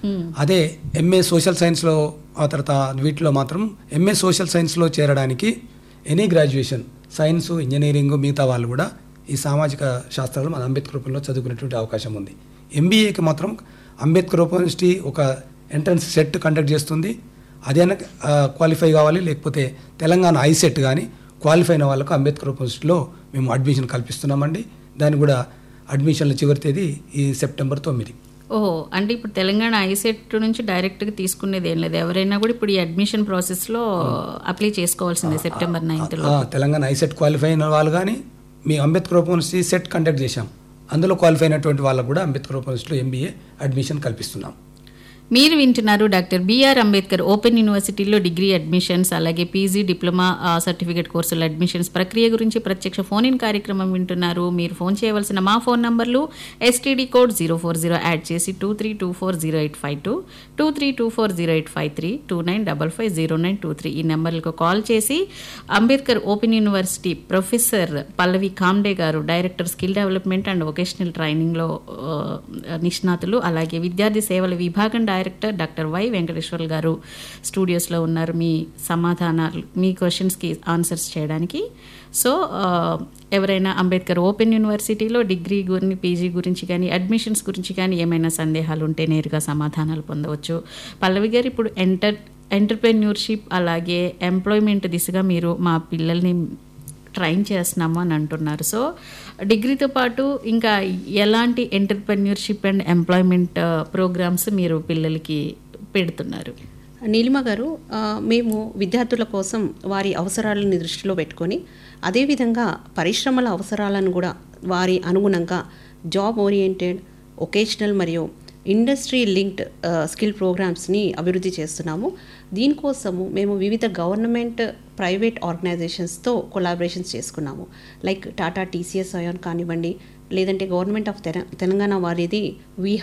E: అదే ఎంఏ సోషల్ సైన్స్లో ఆ తర్వాత వీటిలో మాత్రం ఎంఏ సోషల్ సైన్స్లో చేరడానికి ఎనీ గ్రాడ్యుయేషన్ సైన్స్, ఇంజనీరింగ్ మిగతా వాళ్ళు కూడా ఈ సామాజిక శాస్త్రాలు మన అంబేద్కర్ ఓపెన్లో చదువుకునేటువంటి అవకాశం ఉంది. ఎంబీఏకి మాత్రం అంబేద్కర్ ఓపెన్ యూనివర్సిటీ ఒక ఎంట్రన్స్ సెట్ కండక్ట్ చేస్తుంది. అదేనా క్వాలిఫై కావాలి, లేకపోతే తెలంగాణ ఐసెట్ కానీ క్వాలిఫై అయిన వాళ్ళకు అంబేద్కర్ ఓపెన్ యూనివర్సిటీలో మేము అడ్మిషన్ కల్పిస్తున్నామండి. దాన్ని కూడా అడ్మిషన్ల చివరి తేదీ ఈ సెప్టెంబర్ తొమ్మిది.
B: ఓహో, అంటే ఇప్పుడు తెలంగాణ ఐసెట్ నుంచి డైరెక్ట్గా తీసుకునేది ఏం లేదు, ఎవరైనా కూడా ఇప్పుడు ఈ అడ్మిషన్ ప్రాసెస్లో అప్లై చేసుకోవాల్సిందే సెప్టెంబర్ నైన్త్లో.
E: తెలంగాణ ఐసెట్ క్వాలిఫై అయిన వాళ్ళు కానీ మీ Ambedkar open university set conduct చేశాం, అందులో క్వాలిఫై అయినటువంటి వాళ్ళకు కూడా అంబేద్కర్ ఓపెన్ యూనివర్సిటీలో ఎంబీఏ అడ్మిషన్ కల్పిస్తున్నాం.
B: మీరు వింటున్నారు డాక్టర్ బిఆర్ అంబేద్కర్ ఓపెన్ యూనివర్సిటీలో డిగ్రీ అడ్మిషన్స్ అలాగే పీజీ డిప్లొమా సర్టిఫికేట్ కోర్సుల అడ్మిషన్స్ ప్రక్రియ గురించి ప్రత్యక్ష ఫోన్ ఇన్ కార్యక్రమం వింటున్నారు. మీరు ఫోన్ చేయవలసిన మా ఫోన్ నంబర్లు STD code zero four zero add చేసి two three two four zero eight five two two three two four zero eight five three two nine double five zero nine two three ఈ నెంబర్లకు call చేసి Ambedkar open university professor పల్లవి Comte గారు, director skill development and vocational ట్రైనింగ్లో నిష్ణాతులు, అలాగే విద్యార్థి సేవల విభాగం డైరెక్టర్ డాక్టర్ వై వెంకటేశ్వర్ గారు స్టూడియోస్లో ఉన్నారు మీ సమాధానాలు, మీ క్వశ్చన్స్కి ఆన్సర్స్ చేయడానికి. సో ఎవరైనా అంబేద్కర్ ఓపెన్ యూనివర్సిటీలో డిగ్రీ గురించి, పీజీ గురించి కానీ అడ్మిషన్స్ గురించి కానీ ఏమైనా సందేహాలు ఉంటే నేరుగా సమాధానాలు పొందవచ్చు. పల్లవి గారు, ఇప్పుడు ఎంటర్ ఎంటర్ప్రెన్యూర్షిప్ అలాగే ఎంప్లాయ్మెంట్ దిశగా మీరు మా పిల్లల్ని ట్రైన్ చేస్తున్నాము అని అంటున్నారు. సో డిగ్రీతో పాటు ఇంకా ఎలాంటి ఎంటర్ప్రెన్యూర్షిప్ అండ్ ఎంప్లాయ్మెంట్ ప్రోగ్రామ్స్ మీరు పిల్లలకి పెడుతున్నారు?
C: నీలిమ గారు, మేము విద్యార్థుల కోసం వారి అవసరాలను దృష్టిలో పెట్టుకొని అదేవిధంగా పరిశ్రమల అవసరాలను కూడా వారి అనుగుణంగా జాబ్ ఓరియంటెడ్, వొకేషనల్ మరియు ఇండస్ట్రీ లింక్డ్ స్కిల్ ప్రోగ్రామ్స్ని అభివృద్ధి చేస్తున్నాము. దీనికోసము మేము వివిధ గవర్నమెంట్, ప్రైవేట్ ఆర్గనైజేషన్స్తో కొలాబరేషన్స్ చేసుకున్నాము. లైక్ టాటా టీసీఎస్ అయాన్ కానివ్వండి, లేదంటే గవర్నమెంట్ ఆఫ్ తెలంగాణ వారిది వి హబ్,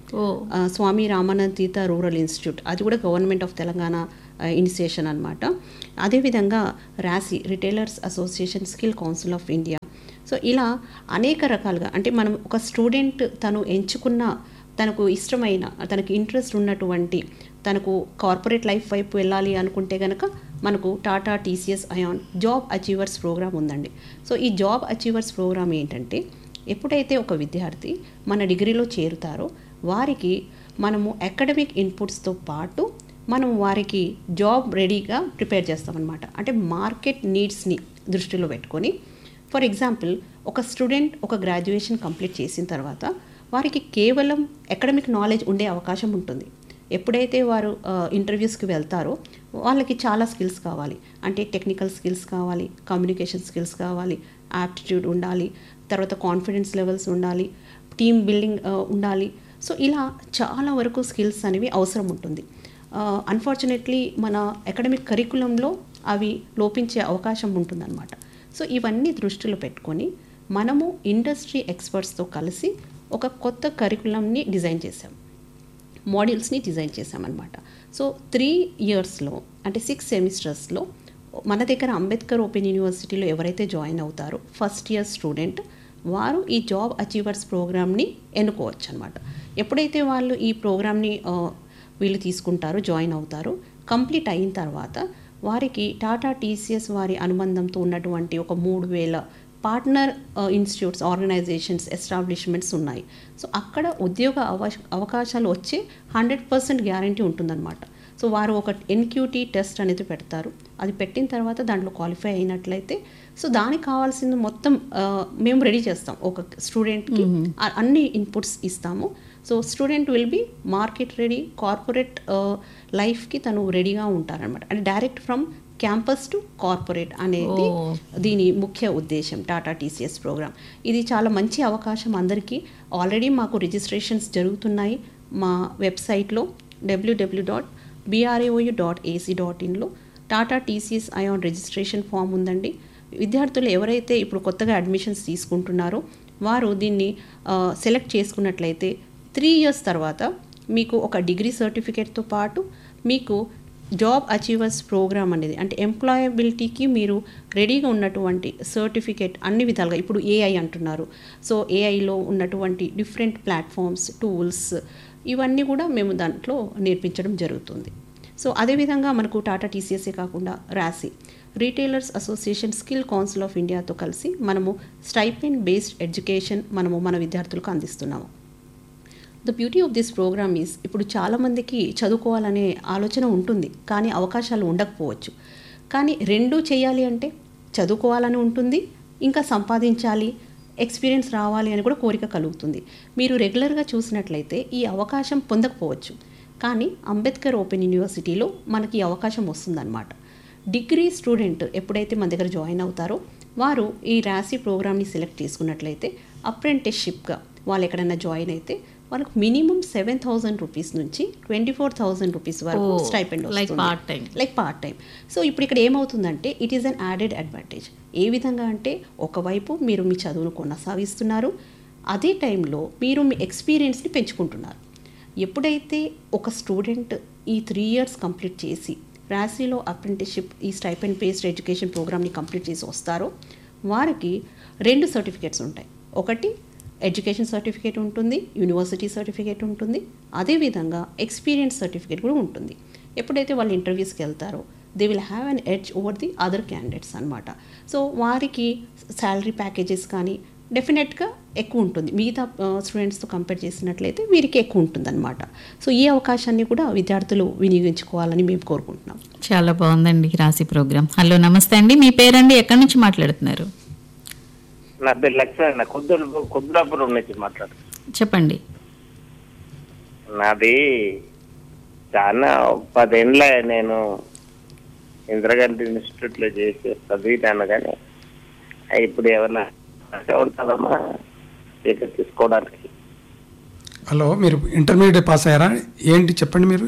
C: స్వామి రామానంద తీర్థ రూరల్ ఇన్స్టిట్యూట్, అది కూడా గవర్నమెంట్ ఆఫ్ తెలంగాణ ఇనిషియేషన్ అనమాట. అదేవిధంగా రాసి retailers association, skill council of India. So ఇలా అనేక రకాలుగా అంటే మనం ఒక స్టూడెంట్ తను ఎంచుకున్న తనకు ఇష్టమైన తనకు ఇంట్రెస్ట్ ఉన్నటువంటి తనకు కార్పొరేట్ లైఫ్ వైపు వెళ్ళాలి అనుకుంటే కనుక మనకు Tata TCS ion job achievers programme ఉందండి. సో ఈ జాబ్ అచీవర్స్ ప్రోగ్రామ్ ఏంటంటే ఎప్పుడైతే ఒక విద్యార్థి మన డిగ్రీలో చేరుతారో వారికి మనము అకాడమిక్ ఇన్పుట్స్తో పాటు మనం వారికి జాబ్ రెడీగా ప్రిపేర్ చేస్తామన్నమాట. అంటే మార్కెట్ నీడ్స్ని దృష్టిలో పెట్టుకొని, ఫర్ ఎగ్జాంపుల్ ఒక స్టూడెంట్ ఒక గ్రాడ్యుయేషన్ కంప్లీట్ చేసిన తర్వాత వారికి కేవలం అకాడమిక్ నాలెడ్జ్ ఉండే అవకాశం ఉంటుంది. ఎప్పుడైతే వారు ఇంటర్వ్యూస్కి వెళ్తారో వాళ్ళకి చాలా స్కిల్స్ కావాలి. అంటే టెక్నికల్ స్కిల్స్ కావాలి, కమ్యూనికేషన్ స్కిల్స్ కావాలి, యాప్టిట్యూడ్ ఉండాలి, తర్వాత కాన్ఫిడెన్స్ లెవెల్స్ ఉండాలి, టీమ్ బిల్డింగ్ ఉండాలి. సో ఇలా చాలా వరకు స్కిల్స్ అనేవి అవసరం ఉంటుంది. అన్ఫార్చునేట్లీ మన అకాడమిక్ కరికులంలో అవి లోపించే అవకాశం ఉంటుందన్నమాట. సో ఇవన్నీ దృష్టిలో పెట్టుకొని మనము ఇండస్ట్రీ ఎక్స్పర్ట్స్తో కలిసి ఒక కొత్త కరికులంని డిజైన్ చేసాం, మాడ్యూల్స్ని డిజైన్ చేసామన్నమాట. సో త్రీ ఇయర్స్లో అంటే సిక్స్ సెమిస్టర్స్లో మన దగ్గర అంబేద్కర్ ఓపెన్ యూనివర్సిటీలో ఎవరైతే జాయిన్ అవుతారో ఫస్ట్ ఇయర్ స్టూడెంట్ వారు ఈ జాబ్ అచీవర్స్ ప్రోగ్రామ్ని ఎన్నుకోవచ్చు అనమాట. ఎప్పుడైతే వాళ్ళు ఈ ప్రోగ్రామ్ని వీళ్ళు తీసుకుంటారో, జాయిన్ అవుతారో, కంప్లీట్ అయిన తర్వాత వారికి టాటా టీసీఎస్ వారి అనుబంధంతో ఉన్నటువంటి ఒక మూడు వేల పార్ట్నర్ ఇన్స్టిట్యూట్స్, ఆర్గనైజేషన్స్, ఎస్టాబ్లిష్మెంట్స్ ఉన్నాయి. సో అక్కడ ఉద్యోగ అవకాశ అవకాశాలు వచ్చే హండ్రెడ్ పర్సెంట్ గ్యారంటీ ఉంటుందన్నమాట. సో వారు ఒక ఎన్క్యూటీ టెస్ట్ అనేది పెడతారు. అది పెట్టిన తర్వాత దాంట్లో క్వాలిఫై అయినట్లయితే సో దానికి కావాల్సింది మొత్తం మేము రెడీ చేస్తాం. ఒక స్టూడెంట్కి అన్ని ఇన్పుట్స్ ఇస్తాము. So student will be market ready, corporate లైఫ్కి తను రెడీగా ఉంటారనమాట. అంటే direct from campus to corporate అనేది దీని ముఖ్య ఉద్దేశం టాటా టీసీఎస్ ప్రోగ్రామ్. ఇది చాలా మంచి అవకాశం అందరికీ. ఆల్రెడీ మాకు రిజిస్ట్రేషన్స్ జరుగుతున్నాయి. మా వెబ్సైట్లో W W dot BRAOU dot AC dot ఇన్లో Tata TCS ion registration form ఉందండి. విద్యార్థులు ఎవరైతే ఇప్పుడు కొత్తగా అడ్మిషన్స్ తీసుకుంటున్నారో వారు దీన్ని సెలెక్ట్ చేసుకున్నట్లయితే త్రీ ఇయర్స్ తర్వాత మీకు ఒక డిగ్రీ సర్టిఫికేట్తో పాటు మీకు జాబ్ అచీవర్స్ ప్రోగ్రామ్ అనేది అంటే ఎంప్లాయబిలిటీకి మీరు రెడీగా ఉన్నటువంటి సర్టిఫికేట్ అన్ని విధాలుగా, ఇప్పుడు ఏఐ అంటున్నారు, సో ఏఐలో ఉన్నటువంటి డిఫరెంట్ ప్లాట్ఫామ్స్, టూల్స్ ఇవన్నీ కూడా మేము దాంట్లో నేర్పించడం జరుగుతుంది. సో అదేవిధంగా మనకు టాటా టీసీఎస్ఏ కాకుండా రాసి retailers association, skill council of ఇండియాతో కలిసి మనము స్టైపెండ్ బేస్డ్ ఎడ్యుకేషన్ మనము మన విద్యార్థులకు అందిస్తున్నాము. The beauty of this program is ఇప్పుడు చాలామందికి చదువుకోవాలనే ఆలోచన ఉంటుంది కానీ అవకాశాలు ఉండకపోవచ్చు. కానీ రెండూ చేయాలి అంటే చదువుకోవాలని ఉంటుంది, ఇంకా సంపాదించాలి, ఎక్స్పీరియన్స్ రావాలి అని కూడా కోరిక కలుగుతుంది. మీరు రెగ్యులర్గా చూసినట్లయితే ఈ అవకాశం పొందకపోవచ్చు, కానీ అంబేద్కర్ ఓపెన్ యూనివర్సిటీలో మనకి ఈ అవకాశం వస్తుందన్నమాట. డిగ్రీ స్టూడెంట్ ఎప్పుడైతే మన దగ్గర జాయిన్ అవుతారో వారు ఈ రాసి ప్రోగ్రామ్ని సెలెక్ట్ చేసుకున్నట్లయితే అప్రెంటిస్షిప్గా వాళ్ళు ఎక్కడైనా జాయిన్ అయితే వాళ్ళకు మినిమం సెవెన్ థౌజండ్ రూపీస్ నుంచి ట్వంటీ ఫోర్ థౌజండ్ రూపీస్ వరకు స్టైపెండ్ వస్తుంది, like part time like part time so ఇప్పుడు ఇక్కడ ఏమవుతుందంటే it is an added advantage. ఏ విధంగా అంటే ఒకవైపు మీరు మీ చదువును కొనసాగిస్తున్నారు, అదే టైంలో మీరు మీ ఎక్స్పీరియన్స్ని పెంచుకుంటున్నారు. ఎప్పుడైతే ఒక స్టూడెంట్ ఈ త్రీ ఇయర్స్ కంప్లీట్ చేసి రాశీలో అప్రెంటిస్షిప్ ఈ స్టైపెండ్ బేస్డ్ ఎడ్యుకేషన్ ప్రోగ్రామ్ని కంప్లీట్ చేసి వస్తారో వారికి రెండు సర్టిఫికేట్స్ ఉంటాయి. ఒకటి ఎడ్యుకేషన్ సర్టిఫికేట్ ఉంటుంది, యూనివర్సిటీ సర్టిఫికేట్ ఉంటుంది, అదేవిధంగా ఎక్స్పీరియన్స్ సర్టిఫికేట్ కూడా ఉంటుంది. ఎప్పుడైతే వాళ్ళు ఇంటర్వ్యూస్కి వెళ్తారో they will have an edge over the other candidates అనమాట. సో వారికి శాలరీ ప్యాకేజెస్ కానీ డెఫినెట్గా ఎక్కువ ఉంటుంది, మిగతా స్టూడెంట్స్తో కంపేర్ చేసినట్లయితే వీరికి ఎక్కువ ఉంటుందన్నమాట. సో ఈ అవకాశాన్ని కూడా విద్యార్థులు వినియోగించుకోవాలని మేము కోరుకుంటున్నాం.
B: చాలా బాగుందండి రాశి ప్రోగ్రామ్. హలో నమస్తే అండి, మీ పేరండి, ఎక్కడి నుంచి మాట్లాడుతున్నారు?
L: నా పేరు లక్ష్మణ, కొద్దు కొద్దులాపురం నుంచి మాట్లాడు.
B: చెప్పండి.
L: నాది చాలా పదేళ్ళ నేను ఇందిరాగాంధీ ఇన్స్టిట్యూట్ లో చేసి చదివినాను, కానీ ఇప్పుడు ఏమన్నా ఉంటుందమ్మా తీసుకోవడానికి?
E: హలో, మీరు ఇంటర్మీడియట్ పాస్ అయ్యారా ఏంటి చెప్పండి. మీరు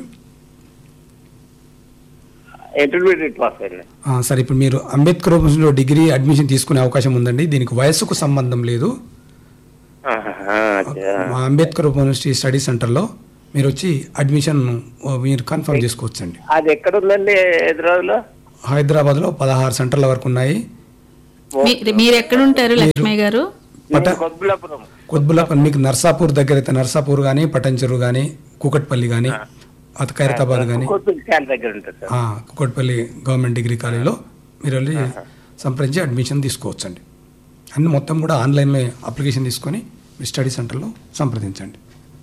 L: ఇంటర్మీడియట్ పాస్ అయ్యాను.
E: సరే, ఇప్పుడు మీరు అంబేద్కర్ యూనివర్సిటీలో డిగ్రీ అడ్మిషన్ తీసుకునే అవకాశం ఉందండి. దీనికి వయస్సుకు సంబంధం లేదు. మా అంబేద్కర్ యూనివర్సిటీ స్టడీ సెంటర్లో మీరు వచ్చి అడ్మిషన్ మీరు కన్ఫర్మ్ చేసుకోవచ్చండి.
L: అది ఎక్కడ ఉందండి హైదరాబాద్లో?
E: హైదరాబాద్లో పదహారు సెంటర్ల వరకు ఉన్నాయి.
B: మీరు ఎక్కడ ఉంటారు లక్ష్మయ్య గారు?
E: కొద్బులాపురం. మీకు నర్సాపూర్ దగ్గర అయితే నర్సాపూర్ కానీ, పటంచెరు కానీ, కూకట్పల్లి కానీ, అత ఖైరతాబాద్ కానీ, కూకట్పల్లి గవర్నమెంట్ డిగ్రీ కాలేజీలో మీరు వెళ్ళి సంప్రదించి అడ్మిషన్ తీసుకోవచ్చండి. అన్ని మొత్తం కూడా ఆన్లైన్లో అప్లికేషన్ తీసుకొని మీ స్టడీ సెంటర్లో సంప్రదించండి.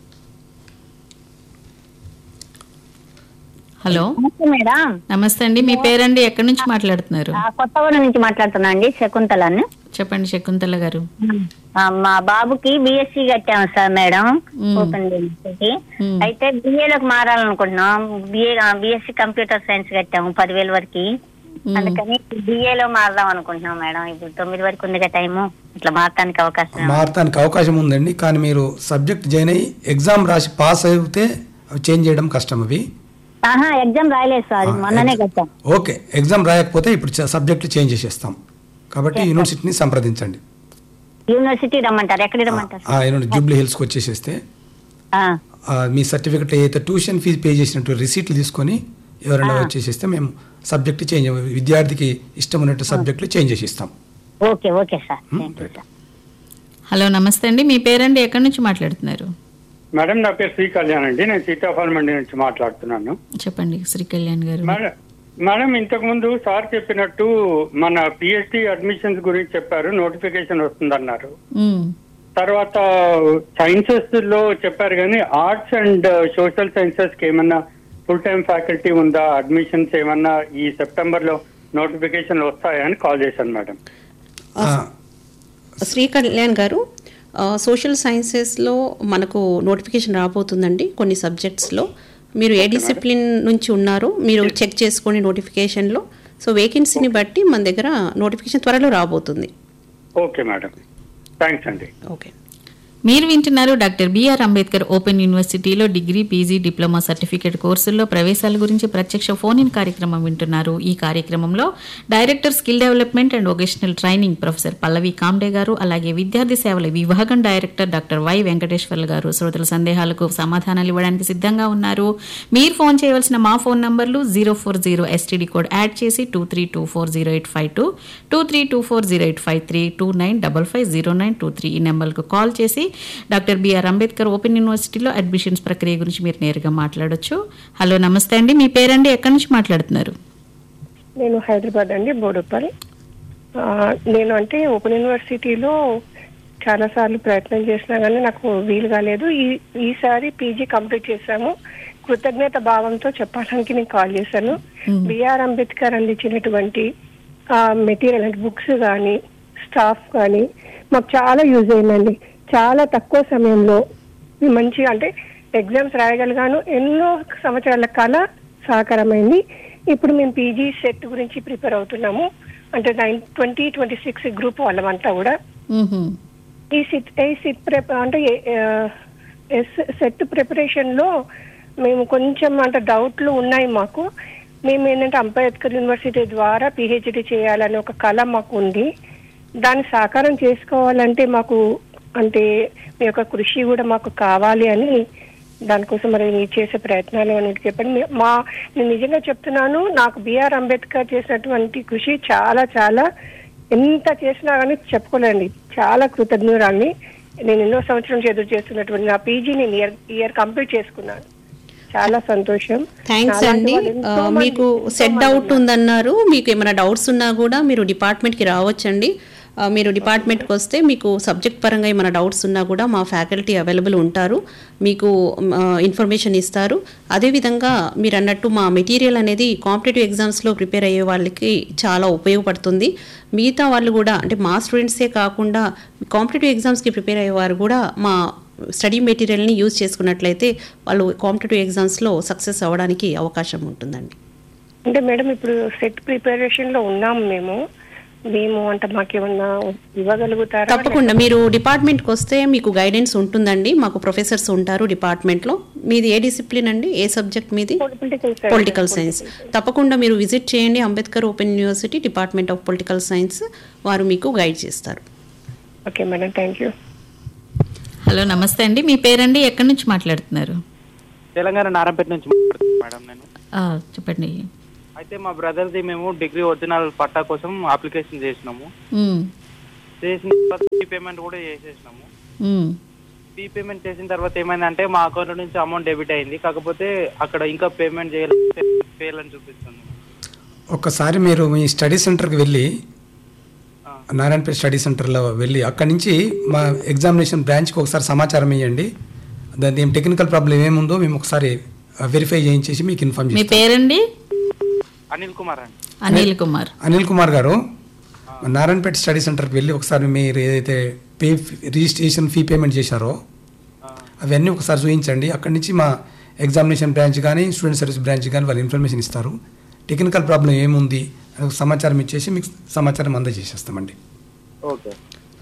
B: Hello
M: madam.
B: నమస్తే అండి. మీ పేరండి? ఎక్కడి నుంచి మాట్లాడుతున్నారు?
M: కొత్తగూడెం నుంచి మాట్లాడుతున్నా అండి, శకుంతలని.
B: చెప్పండి శకుంతల గారు.
M: మా బాబుకి బిఎస్సి కట్టాము సార్ మేడం, ఓపెన్ యూనివర్సిటీ. అయితే బిఏలోకి మారాలనుకుంటున్నాం. బిఏ బిఎస్సి కంప్యూటర్ సైన్స్ కట్టాము పదివేల వరకు. అందుకని బిఏలో మారదాం అనుకుంటున్నాం మేడం. ఇప్పుడు తొమ్మిది వరకు ఉంది కదా టైము, ఇట్లా మారటానికి అవకాశం
E: మారటానికి అవకాశం ఉందండి. కానీ మీరు సబ్జెక్ట్ జాయిన్ అయ్యి ఎగ్జామ్ రాసి పాస్ అయితే చేంజ్ చేయడం కష్టం. అవి
M: ఎగ్జామ్ రాయలేదు సార్, మొన్ననే కట్టాం.
E: ఓకే, ఎగ్జామ్ రాయకపోతే ఇప్పుడు సబ్జెక్టులు చేంజ్ చేసేస్తాం కాబట్టి యూనివర్సిటీని సంప్రదించండి.
M: యూనివర్సిటీ రమ్మంటారు? ఎక్కడ రమ్మంటారు?
E: జూబ్లీ హిల్స్ కి వచ్చేసేస్తే మీ సర్టిఫికెట్ ఏదైతే ట్యూషన్ ఫీజు పే చేసినట్టు రిసీట్లు తీసుకొని ఎవరైనా వచ్చేసేస్తే మేము సబ్జెక్ట్ చేంజ్, విద్యార్థికి ఇష్టం ఉన్నట్టు సబ్జెక్టులు చేంజ్ చేసి ఇస్తాం.
M: Okay okay sir.
B: హలో నమస్తే అండి. మీ పేరండి? ఎక్కడి నుంచి మాట్లాడుతున్నారు?
N: మేడం నా పేరు శ్రీ కళ్యాణ్ అండి, నేను సీతాఫల్ మండి నుంచి మాట్లాడుతున్నాను.
B: చెప్పండి శ్రీ కళ్యాణ్ గారు.
N: మేడం ఇంతకు ముందు సార్ చెప్పినట్టు మన పిహెచ్డి అడ్మిషన్స్ గురించి చెప్పారు, నోటిఫికేషన్ వస్తుందన్నారు. తర్వాత సైన్సెస్ లో చెప్పారు కానీ ఆర్ట్స్ అండ్ సోషల్ సైన్సెస్ కి ఏమన్నా ఫుల్ టైం ఫ్యాకల్టీ ఉందా? అడ్మిషన్స్ ఏమన్నా ఈ సెప్టెంబర్ లో నోటిఫికేషన్ వస్తాయని కాల్ చేశాను మేడం.
C: శ్రీ కళ్యాణ్ గారు, సోషల్ సైన్సెస్లో మనకు నోటిఫికేషన్ రాబోతుందండి. కొన్ని సబ్జెక్ట్స్లో మీరు ఏ డిసిప్లిన్ నుంచి ఉన్నారో మీరు చెక్ చేసుకోండి నోటిఫికేషన్లో. సో వేకెన్సీని బట్టి మన దగ్గర నోటిఫికేషన్ త్వరలో రాబోతుంది.
N: ఓకే మేడం, థ్యాంక్స్ అండి.
C: ఓకే.
B: మీరు వింటున్నారు డాక్టర్ బిఆర్ అంబేద్కర్ ఓపెన్ యూనివర్సిటీలో డిగ్రీ, పీజీ, డిప్లొమా సర్టిఫికేట్ కోర్సుల్లో ప్రవేశాల గురించి ప్రత్యక్ష ఫోన్ ఇన్ కార్యక్రమం వింటున్నారు. ఈ కార్యక్రమంలో director skill development and vocational training professor Pallavi Comte గారు, అలాగే విద్యార్థి సేవల విభాగం డైరెక్టర్ డాక్టర్ వై వెంకటేశ్వర్లు గారు శ్రోతల సందేహాలకు సమాధానాలు ఇవ్వడానికి సిద్ధంగా ఉన్నారు. మీరు ఫోన్ చేయవలసిన మా ఫోన్ నంబర్లు zero four zero STD code add చేసి two three two four zero eight five two two three two four zero eight five three two nine double five zero nine two three ఈ నెంబర్కు call చేసి doctor BR Ambedkar open యూనివర్సిటీలో admissions ప్రక్రియ గురించి మీరు నేరుగా మాట్లాడొచ్చు. హలో నమస్తే అండి. మీ పేరండి? ఎక్కడి నుంచి మాట్లాడుతున్నారు?
O: నేను హైదరాబాద్ అండి, బోడుపల్. నేను అంటే ఓపెన్ యూనివర్సిటీలో చాలా సార్లు ప్రయత్నం చేసినా కానీ నాకు వీలు కాలేదు. ఈ ఈసారి పీజీ కంప్లీట్ చేశాము. కృతజ్ఞత భావంతో చెప్పడానికి నేను కాల్ చేశాను. బిఆర్ అంబేద్కర్ అందించినటువంటి మెటీరియల్ అంటే బుక్స్ కానీ స్టాఫ్ కానీ మాకు చాలా యూజ్ అయిందండి. చాలా తక్కువ సమయంలో మంచి అంటే ఎగ్జామ్స్ రాయగలిగాను. ఎన్నో సంవత్సరాల కళ సాకారమైంది. ఇప్పుడు మేము పీజీ సెట్ గురించి ప్రిపేర్ అవుతున్నాము. అంటే nine twenty twenty six group వాళ్ళమంతా కూడా ఈ సిట్ ఈ సిట్ ప్రిప అంటే సెట్ ప్రిపరేషన్ లో మేము కొంచెం అంటే డౌట్లు ఉన్నాయి మాకు. మేము ఏంటంటే అంబేద్కర్ యూనివర్సిటీ ద్వారా పిహెచ్డి చేయాలని ఒక కళ మాకు ఉంది. దాన్ని సాకారం చేసుకోవాలంటే మాకు అంటే మీ యొక్క కృషి కూడా మాకు కావాలి అని దానికోసం మరి మీరు చేసే ప్రయత్నాలు అని చెప్పండి. మా నేను నిజంగా చెప్తున్నాను, నాకు బిఆర్ అంబేద్కర్ చేసినటువంటి కృషి చాలా చాలా ఎంత చేసినా కానీ చెప్పుకోలేండి. చాలా కృతజ్ఞురాల్ని. నేను ఎన్నో సంవత్సరం ఎదురు చేస్తున్నటువంటి నా పీజీ నేను ఇయర్ ఇయర్ కంప్లీట్ చేసుకున్నాను. చాలా సంతోషం.
C: థ్యాంక్స్ అండి. మీకు సెట్ డౌట్ ఉందన్నారు. మీకు ఏమైనా డౌట్స్ ఉన్నా కూడా మీరు డిపార్ట్మెంట్కి రావచ్చండి. మీరు డిపార్ట్మెంట్కి వస్తే మీకు సబ్జెక్ట్ పరంగా ఏమైనా డౌట్స్ ఉన్నా కూడా మా ఫ్యాకల్టీ అవైలబుల్ ఉంటారు, మీకు ఇన్ఫర్మేషన్ ఇస్తారు. అదేవిధంగా మీరు అన్నట్టు మా మెటీరియల్ అనేది కాంపిటేటివ్ ఎగ్జామ్స్లో ప్రిపేర్ అయ్యే వాళ్ళకి చాలా ఉపయోగపడుతుంది. మిగతా వాళ్ళు కూడా అంటే మా స్టూడెంట్సే కాకుండా కాంపిటేటివ్ ఎగ్జామ్స్కి ప్రిపేర్ అయ్యేవారు కూడా మా స్టడీ మెటీరియల్ని యూజ్ చేసుకున్నట్లయితే వాళ్ళు కాంపిటేటివ్ ఎగ్జామ్స్లో సక్సెస్ అవ్వడానికి అవకాశం ఉంటుందండి.
O: అంటే మేడం ఇప్పుడు సెట్ ప్రిపరేషన్లో ఉన్నాము మేము మేము అంటే మాకేమన్నా ఇవ్వగలుగుతారా?
C: తప్పకుండా మీరు డిపార్ట్మెంట్కి వస్తే మీకు గైడెన్స్ ఉంటుందండి. మాకు ప్రొఫెసర్స్ ఉంటారు డిపార్ట్మెంట్లో. మీది ఏ డిసిప్లిన్ అండి? ఏ సబ్జెక్ట్ మీది? Political science. తప్పకుండా మీరు విజిట్ చేయండి Ambedkar open university department of political science. వారు మీకు గైడ్ చేస్తారు.
O: Okay madam, thank you.
B: Hello నమస్తే అండి, మీ పేరండి, ఎక్కడి నుంచి మాట్లాడుతున్నారు?
P: తెలంగాణ నారాయణపేట నుంచి మాట్లాడుతున్నాను మేడం నేను.
B: ఆ, చెప్పండి.
P: అయితే మా బ్రదర్ది మేము డిగ్రీ ఒరిజినల్ పట్టా కోసం అప్లికేషన్ చేసినాము.
B: ఉమ్,
P: చేసిన తర్వాత ఫీ పేమెంట్ కూడా చేసేసినాము.
B: ఉమ్,
P: ఫీ పేమెంట్ చేసిన తర్వాత ఏమైందంటే మా అకౌంట్ నుంచి అమౌంట్ డెబిట్ అయింది, కాకపోతే అక్కడ ఇంకా పేమెంట్ చేయాలని ఫెయిల్ అని చూపిస్తుంది.
E: ఒక్కసారి మీరు మీ స్టడీ సెంటర్కి వెళ్ళి, నారాయణపేట స్టడీ సెంటర్లో వెళ్ళి అక్కడి నుంచి మా ఎగ్జామినేషన్ బ్రాంచ్కి ఒకసారి సమాచారం ఇవ్వండి. దాని ఏం టెక్నికల్ ప్రాబ్లం ఏముందో మేము ఒకసారి వెరిఫై చేయించేసి మీకు ఇన్ఫార్మ్
B: మీ
E: చేస్తాం.
B: పేరండి?
P: అనిల్ కుమార్ అండి.
B: అనిల్ కుమార్.
E: అనిల్ కుమార్ గారు, నారాయణపేట స్టడీ సెంటర్కి వెళ్ళి ఒకసారి మీరు ఏదైతే పే రిజిస్ట్రేషన్ ఫీ పేమెంట్ చేశారో అవన్నీ ఒకసారి చూపించండి. అక్కడి నుంచి మా ఎగ్జామినేషన్ బ్రాంచ్ కానీ స్టూడెంట్ సర్వీస్ బ్రాంచ్ కానీ వాళ్ళు ఇన్ఫర్మేషన్ ఇస్తారు. టెక్నికల్ ప్రాబ్లం ఏముంది అని సమాచారం ఇచ్చేసి మీకు సమాచారం అందజేసేస్తామండి.
P: ఓకే.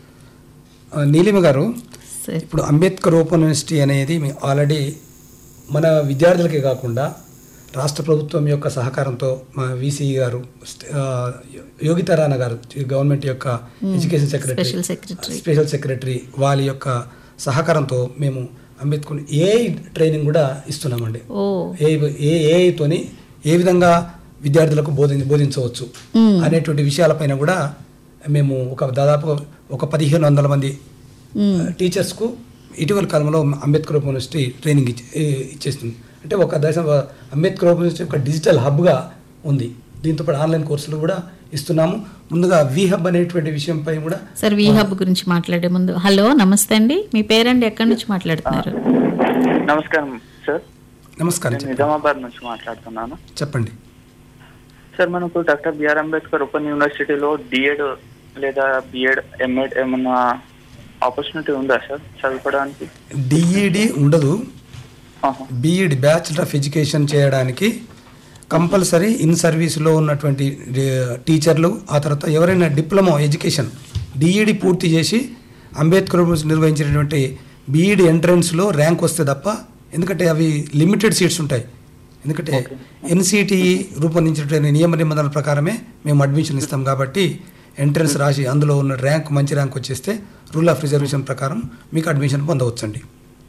E: నీలిమ గారు, ఇప్పుడు అంబేద్కర్ ఓపెన్ యూనివర్సిటీ అనేది ఆల్రెడీ మన విద్యార్థులకే కాకుండా రాష్ట్ర ప్రభుత్వం యొక్క సహకారంతో మా వీసీ గారు, యోగితా రాణా గారు, గవర్నమెంట్ యొక్క education secretary,
B: special secretary
E: special secretary వాళ్ళ యొక్క సహకారంతో మేము అంబేద్కర్ ఏఐ ట్రైనింగ్ కూడా ఇస్తున్నామండి. ఏ ఏఐతోని ఏ విధంగా విద్యార్థులకు బోధి బోధించవచ్చు అనేటువంటి విషయాలపైన కూడా మేము ఒక దాదాపు ఒక పదిహేను వందల మంది టీచర్స్కు ఇటీవల కాలంలో అంబేద్కర్ ఓపెన్ యూనివర్సిటీ ట్రైనింగ్ ఇచ్చేస్తుంది. అంటే ఒక దశ అంబేద్కర్ ఓపెన్ యూనివర్సిటీ ఒక డిజిటల్ హబ్గా ఉంది. దీంతో పాటు ఆన్లైన్ కోర్సులు కూడా ఇస్తున్నాము. ముందుగా వి హబ్ అనేటువంటి విషయంపై కూడా
B: సార్, వి హబ్ గురించి మాట్లాడే ముందు, హలో నమస్తే అండి, మీ పేరండి, ఎక్కడి నుంచి మాట్లాడుతున్నారు?
Q: నమస్కారం సార్.
E: నమస్కారం.
Q: నిజామాబాద్ నుంచి మాట్లాడుతున్నాను.
E: చెప్పండి
Q: సార్. మనకు డాక్టర్ బిఆర్ అంబేద్కర్ ఓపెన్ యూనివర్సిటీలో డిఎడ్ లేదా బిఎడ్ ఎంఎడ్ ఏమన్నా ఆపర్చునిటీ ఉందా సార్ చదువుకోవడానికి?
E: డిఈడి ఉండదు. బిఈడి బ్యాచిలర్ ఆఫ్ ఎడ్యుకేషన్ చేయడానికి కంపల్సరీ ఇన్ సర్వీస్లో ఉన్నటువంటి టీచర్లు, ఆ తర్వాత ఎవరైనా డిప్లొమా ఎడ్యుకేషన్ డిఈడి పూర్తి చేసి అంబేద్కర్ నిర్వహించినటువంటి బిఈడి ఎంట్రన్స్లో ర్యాంక్ వస్తే తప్ప, ఎందుకంటే అవి లిమిటెడ్ సీట్స్ ఉంటాయి. ఎందుకంటే ఎన్సిటిఈ రూపొందించినటువంటి నియమ నిబంధనల ప్రకారమే మేము అడ్మిషన్ ఇస్తాం కాబట్టి ఎంట్రన్స్ రాసి అందులో ఉన్న ర్యాంక్ మంచి ర్యాంక్ వచ్చేస్తే రూల్ ఆఫ్ రిజర్వేషన్ ప్రకారం మీకు అడ్మిషన్ పొందవచ్చండి.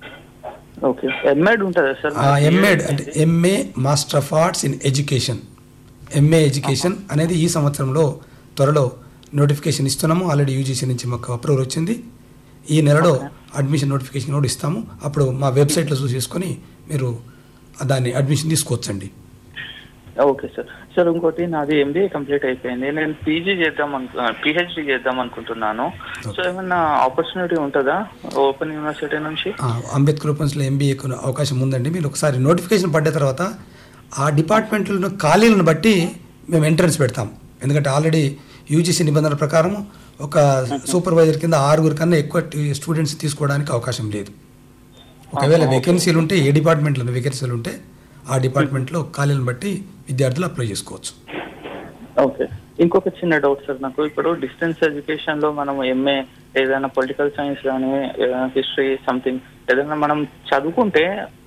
E: ఎంఎడ్ అంటే MA master of arts in education, MA education అనేది ఈ సంవత్సరంలో త్వరలో నోటిఫికేషన్ ఇస్తున్నాము. ఆల్రెడీ యూజీసీ నుంచి మాకు అప్రూవల్ వచ్చింది. ఈ నెలలో అడ్మిషన్ నోటిఫికేషన్ కూడా ఇస్తాము. అప్పుడు మా వెబ్సైట్లో చూసేసుకొని మీరు దాన్ని అడ్మిషన్ తీసుకోవచ్చండి.
Q: Okay sir. సార్ ఇంకోటి, నాది ఎంబీఏ కంప్లీట్ అయిపోయింది. నేను పీజీ చేద్దాం అను పిహెచ్డి చేద్దాం అనుకుంటున్నాను. సో ఏమన్నా ఆపర్చునిటీ ఉంటుందా ఓపెన్ యూనివర్సిటీ నుంచి?
E: అంబేద్కర్ ఓపెన్స్లో ఎంబీఏకు అవకాశం ఉందండి. మీరు ఒకసారి నోటిఫికేషన్ పడ్డ తర్వాత ఆ డిపార్ట్మెంట్లో ఖాళీలను బట్టి మేము ఎంట్రన్స్ పెడతాం. ఎందుకంటే ఆల్రెడీ యూజీసీ నిబంధనల ప్రకారం ఒక సూపర్వైజర్ కింద ఆరుగురు కన్నా ఎక్కువ స్టూడెంట్స్ తీసుకోవడానికి అవకాశం లేదు. ఒకవేళ వేకెన్సీలు ఉంటే, ఏ డిపార్ట్మెంట్లో వేకెన్సీలు ఉంటే ఆ డిపార్ట్మెంట్లో ఖాళీలను బట్టి విద్యార్థులు అప్లై చేసుకోవచ్చు.
Q: ఓకే. ఇంకొక చిన్న డౌట్ సార్ నాకు. ఇప్పుడు డిస్టెన్స్ ఎడ్యుకేషన్ లో మనం ఎంఏ ఏదైనా పొలిటికల్ సైన్స్ కానీ హిస్టరీ సంథింగ్ ఏదైనా మనం చదువుకుంటే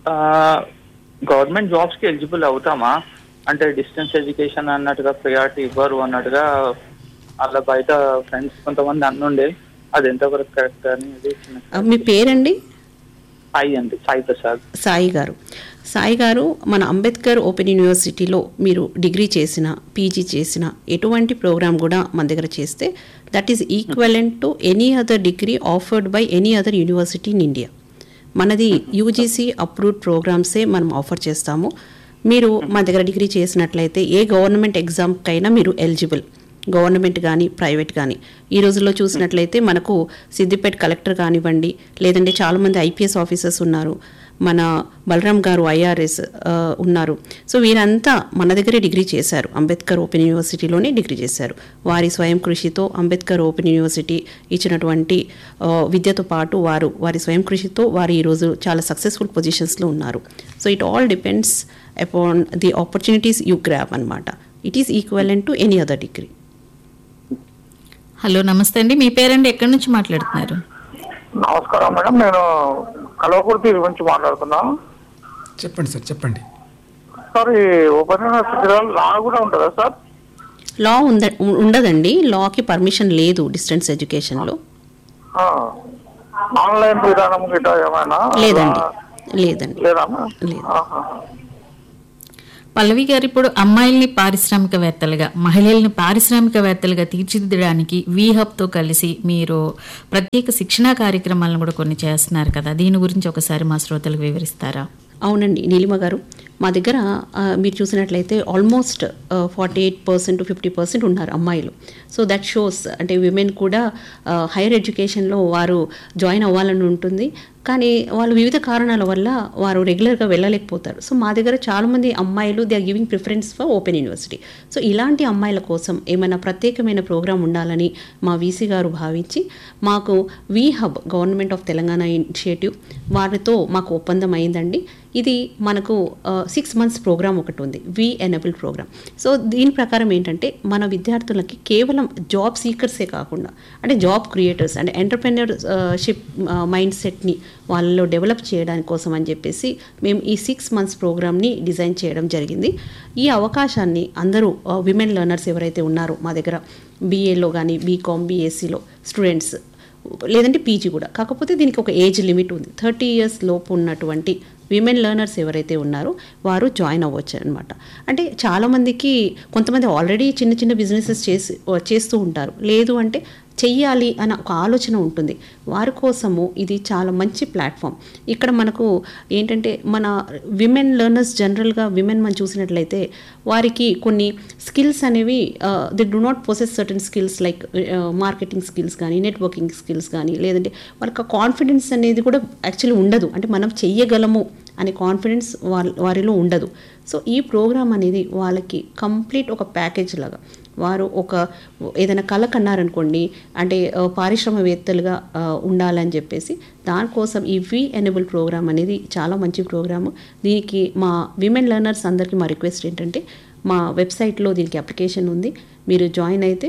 Q: గవర్నమెంట్ జాబ్స్ కి ఎలిజిబుల్ అవుతామా? అంటే డిస్టెన్స్ ఎడ్యుకేషన్ అన్నట్టుగా ప్రయారిటీ ఇవ్వరు అన్నట్టుగా అలా బయట ఫ్రెండ్స్ కొంతమంది అన్నుండే, అది ఎంతవరకు కరెక్ట్ అనేది.
C: మీ పేరండి?
Q: సాయి అండి, సాయి ప్రసాద్.
C: సాయి గారు, సాయి గారు మన అంబేద్కర్ ఓపెన్ యూనివర్సిటీలో మీరు డిగ్రీ చేసిన, పీజీ చేసిన ఎటువంటి ప్రోగ్రామ్ కూడా మన దగ్గర చేస్తే that is equivalent to any other degree offered by any other university in India. మనది యూజీసీ అప్రూవ్డ్ ప్రోగ్రామ్సే మనం ఆఫర్ చేస్తాము. మీరు మన దగ్గర డిగ్రీ చేసినట్లయితే ఏ గవర్నమెంట్ ఎగ్జామ్కైనా మీరు ఎలిజిబుల్, గవర్నమెంట్ కానీ ప్రైవేట్ కానీ. ఈ రోజుల్లో చూసినట్లయితే మనకు సిద్దిపేట కలెక్టర్ కానివ్వండి, లేదంటే చాలామంది ఐపీఎస్ ఆఫీసర్స్ ఉన్నారు, మన బలరాం గారు ఐఆర్ఎస్ ఉన్నారు. సో వీరంతా మన దగ్గరే డిగ్రీ చేశారు, అంబేద్కర్ ఓపెన్ యూనివర్సిటీలోనే డిగ్రీ చేశారు. వారి స్వయం కృషితో అంబేద్కర్ ఓపెన్ యూనివర్సిటీ ఇచ్చినటువంటి విద్యతో పాటు వారు వారి స్వయం కృషితో వారు ఈరోజు చాలా సక్సెస్ఫుల్ పొజిషన్స్లో ఉన్నారు. So it all depends upon the opportunities you grab అనమాట. It is equivalent to any other degree.
B: Hello నమస్తే అండి, మీ పేరండి, ఎక్కడి నుంచి మాట్లాడుతున్నారు?
G: నమస్కారం మేడం, నేను కల్వకుర్తి నుంచి మాట్లాడుతున్నాను.
E: చెప్పండి సార్, చెప్పండి
G: సార్. ఈ ఓపెన్ యూనివర్సిటీలో లా కూడా ఉంటుందా సార్?
C: లా ఉంద ఉండదండి, లాకి పర్మిషన్ లేదు డిస్టెన్స్ ఎడ్యుకేషన్లో.
R: ఆన్లైన్ విధానం గిట్ట ఏమైనా
C: లేదండి లేదండి
R: లేదమ్మా?
C: లేదు.
R: ఆహా.
B: పల్లవి గారు, ఇప్పుడు అమ్మాయిల్ని పారిశ్రామికవేత్తలుగా, మహిళల్ని పారిశ్రామికవేత్తలుగా తీర్చిదిద్దడానికి వీ హబ్తో కలిసి మీరు ప్రత్యేక శిక్షణా కార్యక్రమాలను కూడా కొన్ని చేస్తున్నారు కదా, దీని గురించి ఒకసారి మా శ్రోతలకు వివరిస్తారా?
C: అవునండి నీలిమ గారు, మా దగ్గర ఆ, మీరు చూసినట్లయితే almost forty eight percent fifty percent ఉన్నారు అమ్మాయిలు. సో దట్ షోస్ అంటే విమెన్ కూడా హైయర్ ఎడ్యుకేషన్లో వారు జాయిన్ అవ్వాలని ఉంటుంది, కానీ వాళ్ళు వివిధ కారణాల వల్ల వారు రెగ్యులర్గా వెళ్ళలేకపోతారు. సో మా దగ్గర చాలామంది అమ్మాయిలు they are giving preference for open university. So ఇలాంటి అమ్మాయిల కోసం ఏమైనా ప్రత్యేకమైన ప్రోగ్రాం ఉండాలని మా వీసీ గారు భావించి మాకు we hub government of Telangana initiative వారితో మాకు ఒప్పందం అయిందండి. ఇది మనకు సిక్స్ మంత్స్ ప్రోగ్రామ్ ఒకటి ఉంది, వి ఎనబుల్ ప్రోగ్రామ్. సో దీని ప్రకారం ఏంటంటే మన విద్యార్థులకి కేవలం జాబ్ సీకర్సే కాకుండా అంటే జాబ్ క్రియేటర్స్ అంటే ఎంటర్ప్రెన్యూర్షిప్ మైండ్ సెట్ని వాళ్ళలో డెవలప్ చేయడానికి కోసం అని చెప్పేసి మేము ఈ సిక్స్ మంత్స్ ప్రోగ్రామ్ని డిజైన్ చేయడం జరిగింది. ఈ అవకాశాన్ని అందరూ విమెన్ లెర్నర్స్ ఎవరైతే ఉన్నారో మా దగ్గర బీఏలో కానీ బీకామ్ బీఎస్సీలో స్టూడెంట్స్ లేదంటే పీజీ కూడా, కాకపోతే దీనికి ఒక ఏజ్ లిమిట్ ఉంది. థర్టీ ఇయర్స్ లోపు ఉన్నటువంటి విమెన్ లెర్నర్స్ ఎవరైతే ఉన్నారో వారు జాయిన్ అవ్వచ్చు అనమాట. అంటే చాలామందికి కొంతమంది ఆల్రెడీ చిన్న చిన్న బిజినెసెస్ చేసి చేస్తూ ఉంటారు, లేదు అంటే చెయ్యాలి అన్న ఒక ఆలోచన ఉంటుంది. వారి కోసము ఇది చాలా మంచి ప్లాట్ఫామ్. ఇక్కడ మనకు ఏంటంటే మన విమెన్ లెర్నర్స్ జనరల్గా విమెన్ మనం చూసినట్లయితే వారికి కొన్ని స్కిల్స్ అనేవి they do not possess certain skills like marketing skills కానీ నెట్వర్కింగ్ స్కిల్స్ కానీ, లేదంటే వాళ్ళకి కాన్ఫిడెన్స్ అనేది కూడా యాక్చువల్లీ ఉండదు. అంటే మనం చెయ్యగలము అనే కాన్ఫిడెన్స్ వారి వారిలో ఉండదు. సో ఈ ప్రోగ్రామ్ అనేది వాళ్ళకి కంప్లీట్ ఒక ప్యాకేజ్ లాగా, వారు ఒక ఏదైనా కళ కన్నారనుకోండి అంటే పారిశ్రామికవేత్తలుగా ఉండాలని చెప్పేసి దానికోసం ఈ వి ఎనేబుల్ ప్రోగ్రామ్ అనేది చాలా మంచి ప్రోగ్రాము. దీనికి మా విమెన్ లెర్నర్స్ అందరికీ మా రిక్వెస్ట్ ఏంటంటే మా వెబ్సైట్లో దీనికి అప్లికేషన్ ఉంది, మీరు జాయిన్ అయితే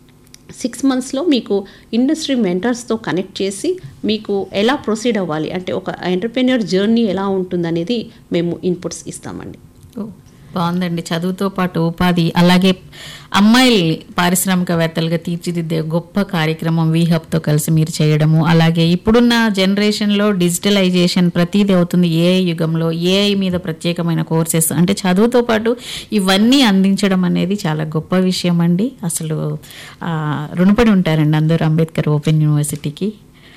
C: సిక్స్ మంత్స్లో మీకు ఇండస్ట్రీ మెంటర్స్తో కనెక్ట్ చేసి మీకు ఎలా ప్రొసీడ్ అవ్వాలి అంటే ఒక ఎంటర్ప్రెన్యూర్ జర్నీ ఎలా ఉంటుందనేది మేము ఇన్పుట్స్ ఇస్తామండి.
B: బాగుందండి. చదువుతో పాటు ఉపాధి, అలాగే అమ్మాయిల్ని పారిశ్రామికవేత్తలుగా తీర్చిదిద్దే గొప్ప కార్యక్రమం వీ హబ్తో కలిసి మీరు చేయడము, అలాగే ఇప్పుడున్న జనరేషన్లో డిజిటలైజేషన్ ప్రతిదీ అవుతుంది. ఏఐ యుగంలో ఏఐ మీద ప్రత్యేకమైన కోర్సెస్ అంటే చదువుతో పాటు ఇవన్నీ అందించడం అనేది చాలా గొప్ప విషయం అండి. అసలు రుణపడి ఉంటారండి అందరూ అంబేద్కర్ ఓపెన్ యూనివర్సిటీకి.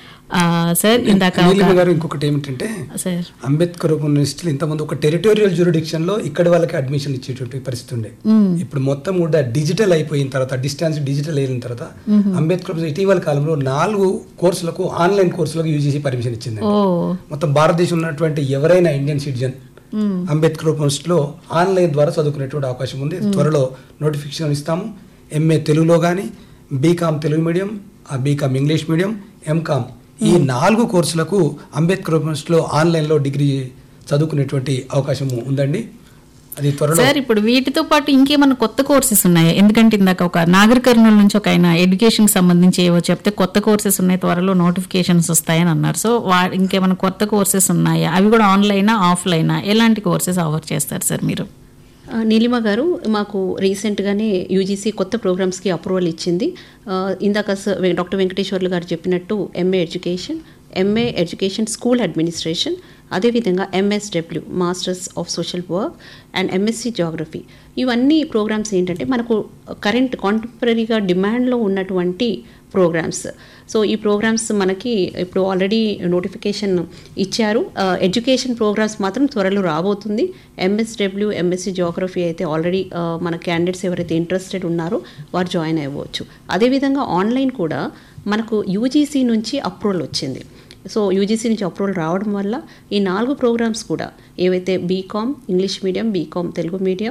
B: సార్ ఇందాక
E: గారు ఇంకొకటి ఏమిటంటే అంబేద్కర్ యూనివర్సిటీలో ఇంతకుముందు ఒక టెరిటోరియల్ జ్యూరిడిక్షన్ లో ఇక్కడ వాళ్ళకి అడ్మిషన్ ఇచ్చేటువంటి పరిస్థితి ఉండే. ఇప్పుడు మొత్తం కూడా డిజిటల్ అయిపోయిన తర్వాత, డిస్టెన్స్ డిజిటల్ అయిన తర్వాత అంబేద్కర్ ఇటీవల కాలంలో నాలుగు కోర్సులకు ఆన్లైన్ కోర్సులకు యూజీసీ పర్మిషన్ ఇచ్చింది. మొత్తం భారతదేశం ఉన్నటువంటి ఎవరైనా ఇండియన్ సిటిజన్ అంబేద్కర్ యూనివర్సిటీలో ఆన్లైన్ ద్వారా చదువుకునేటువంటి అవకాశం ఉంది. త్వరలో నోటిఫికేషన్ ఇస్తాము. ఎంఏ తెలుగులో కానీ, BCom Telugu medium, BCom English medium, MCom ఈ నాలుగు కోర్సులకు అంబేద్కర్ యూనివర్సిటీలో ఆన్లైన్లో డిగ్రీ చదువుకునేటువంటి అవకాశం ఉందండి. అది త్వరలో.
B: సార్ ఇప్పుడు వీటితో పాటు ఇంకేమైనా కొత్త కోర్సెస్ ఉన్నాయా? ఎందుకంటే ఇందాక ఒక నాగర్ కర్నూలు నుంచి ఒక ఆయన ఎడ్యుకేషన్ సంబంధించి ఏవో చెప్తే కొత్త కోర్సెస్ ఉన్నాయి, త్వరలో నోటిఫికేషన్స్ వస్తాయని అన్నారు. సో వా ఇంకేమైనా కొత్త కోర్సెస్ ఉన్నాయా? అవి కూడా ఆన్లైనా ఆఫ్లైనా? ఎలాంటి కోర్సెస్ ఆఫర్ చేస్తారు సార్ మీరు?
C: నీలిమ గారు, మాకు రీసెంట్గానే యూజీసీ కొత్త ప్రోగ్రామ్స్కి అప్రూవల్ ఇచ్చింది. ఇందాక డాక్టర్ వెంకటేశ్వర్లు గారు చెప్పినట్టు MA education, MA education school administration, అదేవిధంగా MSW masters of social work and MSc geography. ఇవన్నీ ప్రోగ్రామ్స్ ఏంటంటే మనకు కరెంట్ కాంటెంపరీగా డిమాండ్లో ఉన్నటువంటి ప్రోగ్రామ్స్. సో ఈ ప్రోగ్రామ్స్ మనకి ఇప్పుడు ఆల్రెడీ నోటిఫికేషన్ ఇచ్చారు. ఎడ్యుకేషన్ ప్రోగ్రామ్స్ మాత్రం త్వరలో రాబోతుంది. ఎంఎస్డబ్ల్యూ ఎంఎస్సి జాగ్రఫీ అయితే ఆల్రెడీ మన క్యాండిడేట్స్ ఎవరైతే ఇంట్రెస్టెడ్ ఉన్నారో వారు జాయిన్ అవ్వచ్చు. అదేవిధంగా ఆన్లైన్ కూడా మనకు యూజీసీ నుంచి అప్రూవల్ వచ్చింది. సో యూజీసీ నుంచి అప్రూవల్ రావడం వల్ల ఈ నాలుగు ప్రోగ్రామ్స్ కూడా ఏవైతే BCom English medium, BCom Telugu medium,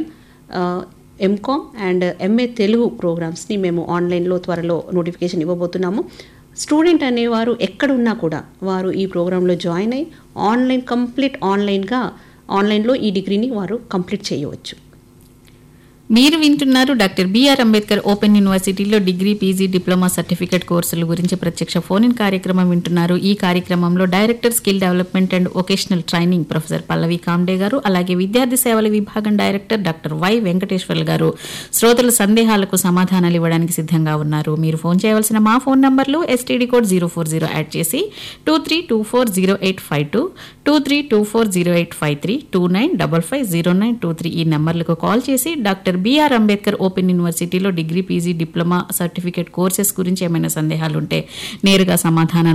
C: MCom and MA Telugu ప్రోగ్రామ్స్ని మేము ఆన్లైన్లో త్వరలో నోటిఫికేషన్ ఇవ్వబోతున్నాము. స్టూడెంట్ అనేవారు ఎక్కడున్నా కూడా వారు ఈ ప్రోగ్రాంలో జాయిన్ అయ్యి ఆన్లైన్ కంప్లీట్ ఆన్లైన్గా ఆన్లైన్లో ఈ డిగ్రీని వారు కంప్లీట్ చేయవచ్చు.
B: మీరు వింటున్నారు డాక్టర్ బిఆర్ అంబేద్కర్ ఓపెన్ యూనివర్సిటీలో డిగ్రీ పీజీ డిప్లొమా సర్టిఫికేట్ కోర్సుల గురించి ప్రత్యక్ష ఫోన్ ఇన్ కార్యక్రమం వింటున్నారు. ఈ కార్యక్రమంలో director skill development and vocational training professor Pallavi Comte గారు, అలాగే విద్యార్థి సేవల విభాగం డైరెక్టర్ డాక్టర్ వై వెంకటేశ్వర్లు గారు శ్రోతల సందేహాలకు సమాధానాలు ఇవ్వడానికి సిద్ధంగా ఉన్నారు. మీరు ఫోన్ చేయవలసిన మా ఫోన్ నంబర్లు STD code zero four zero add చేసి two three two four zero eight five two two three two four zero eight five three two nine double five zero nine two three ఈ నెంబర్లకు call చేసి doctor BR Ambedkar open యూనివర్సిటీలో degree PG diploma certificate courses గురించి ఏమైనా సందేహాలు ఉంటే నేరుగా సమాధానాలు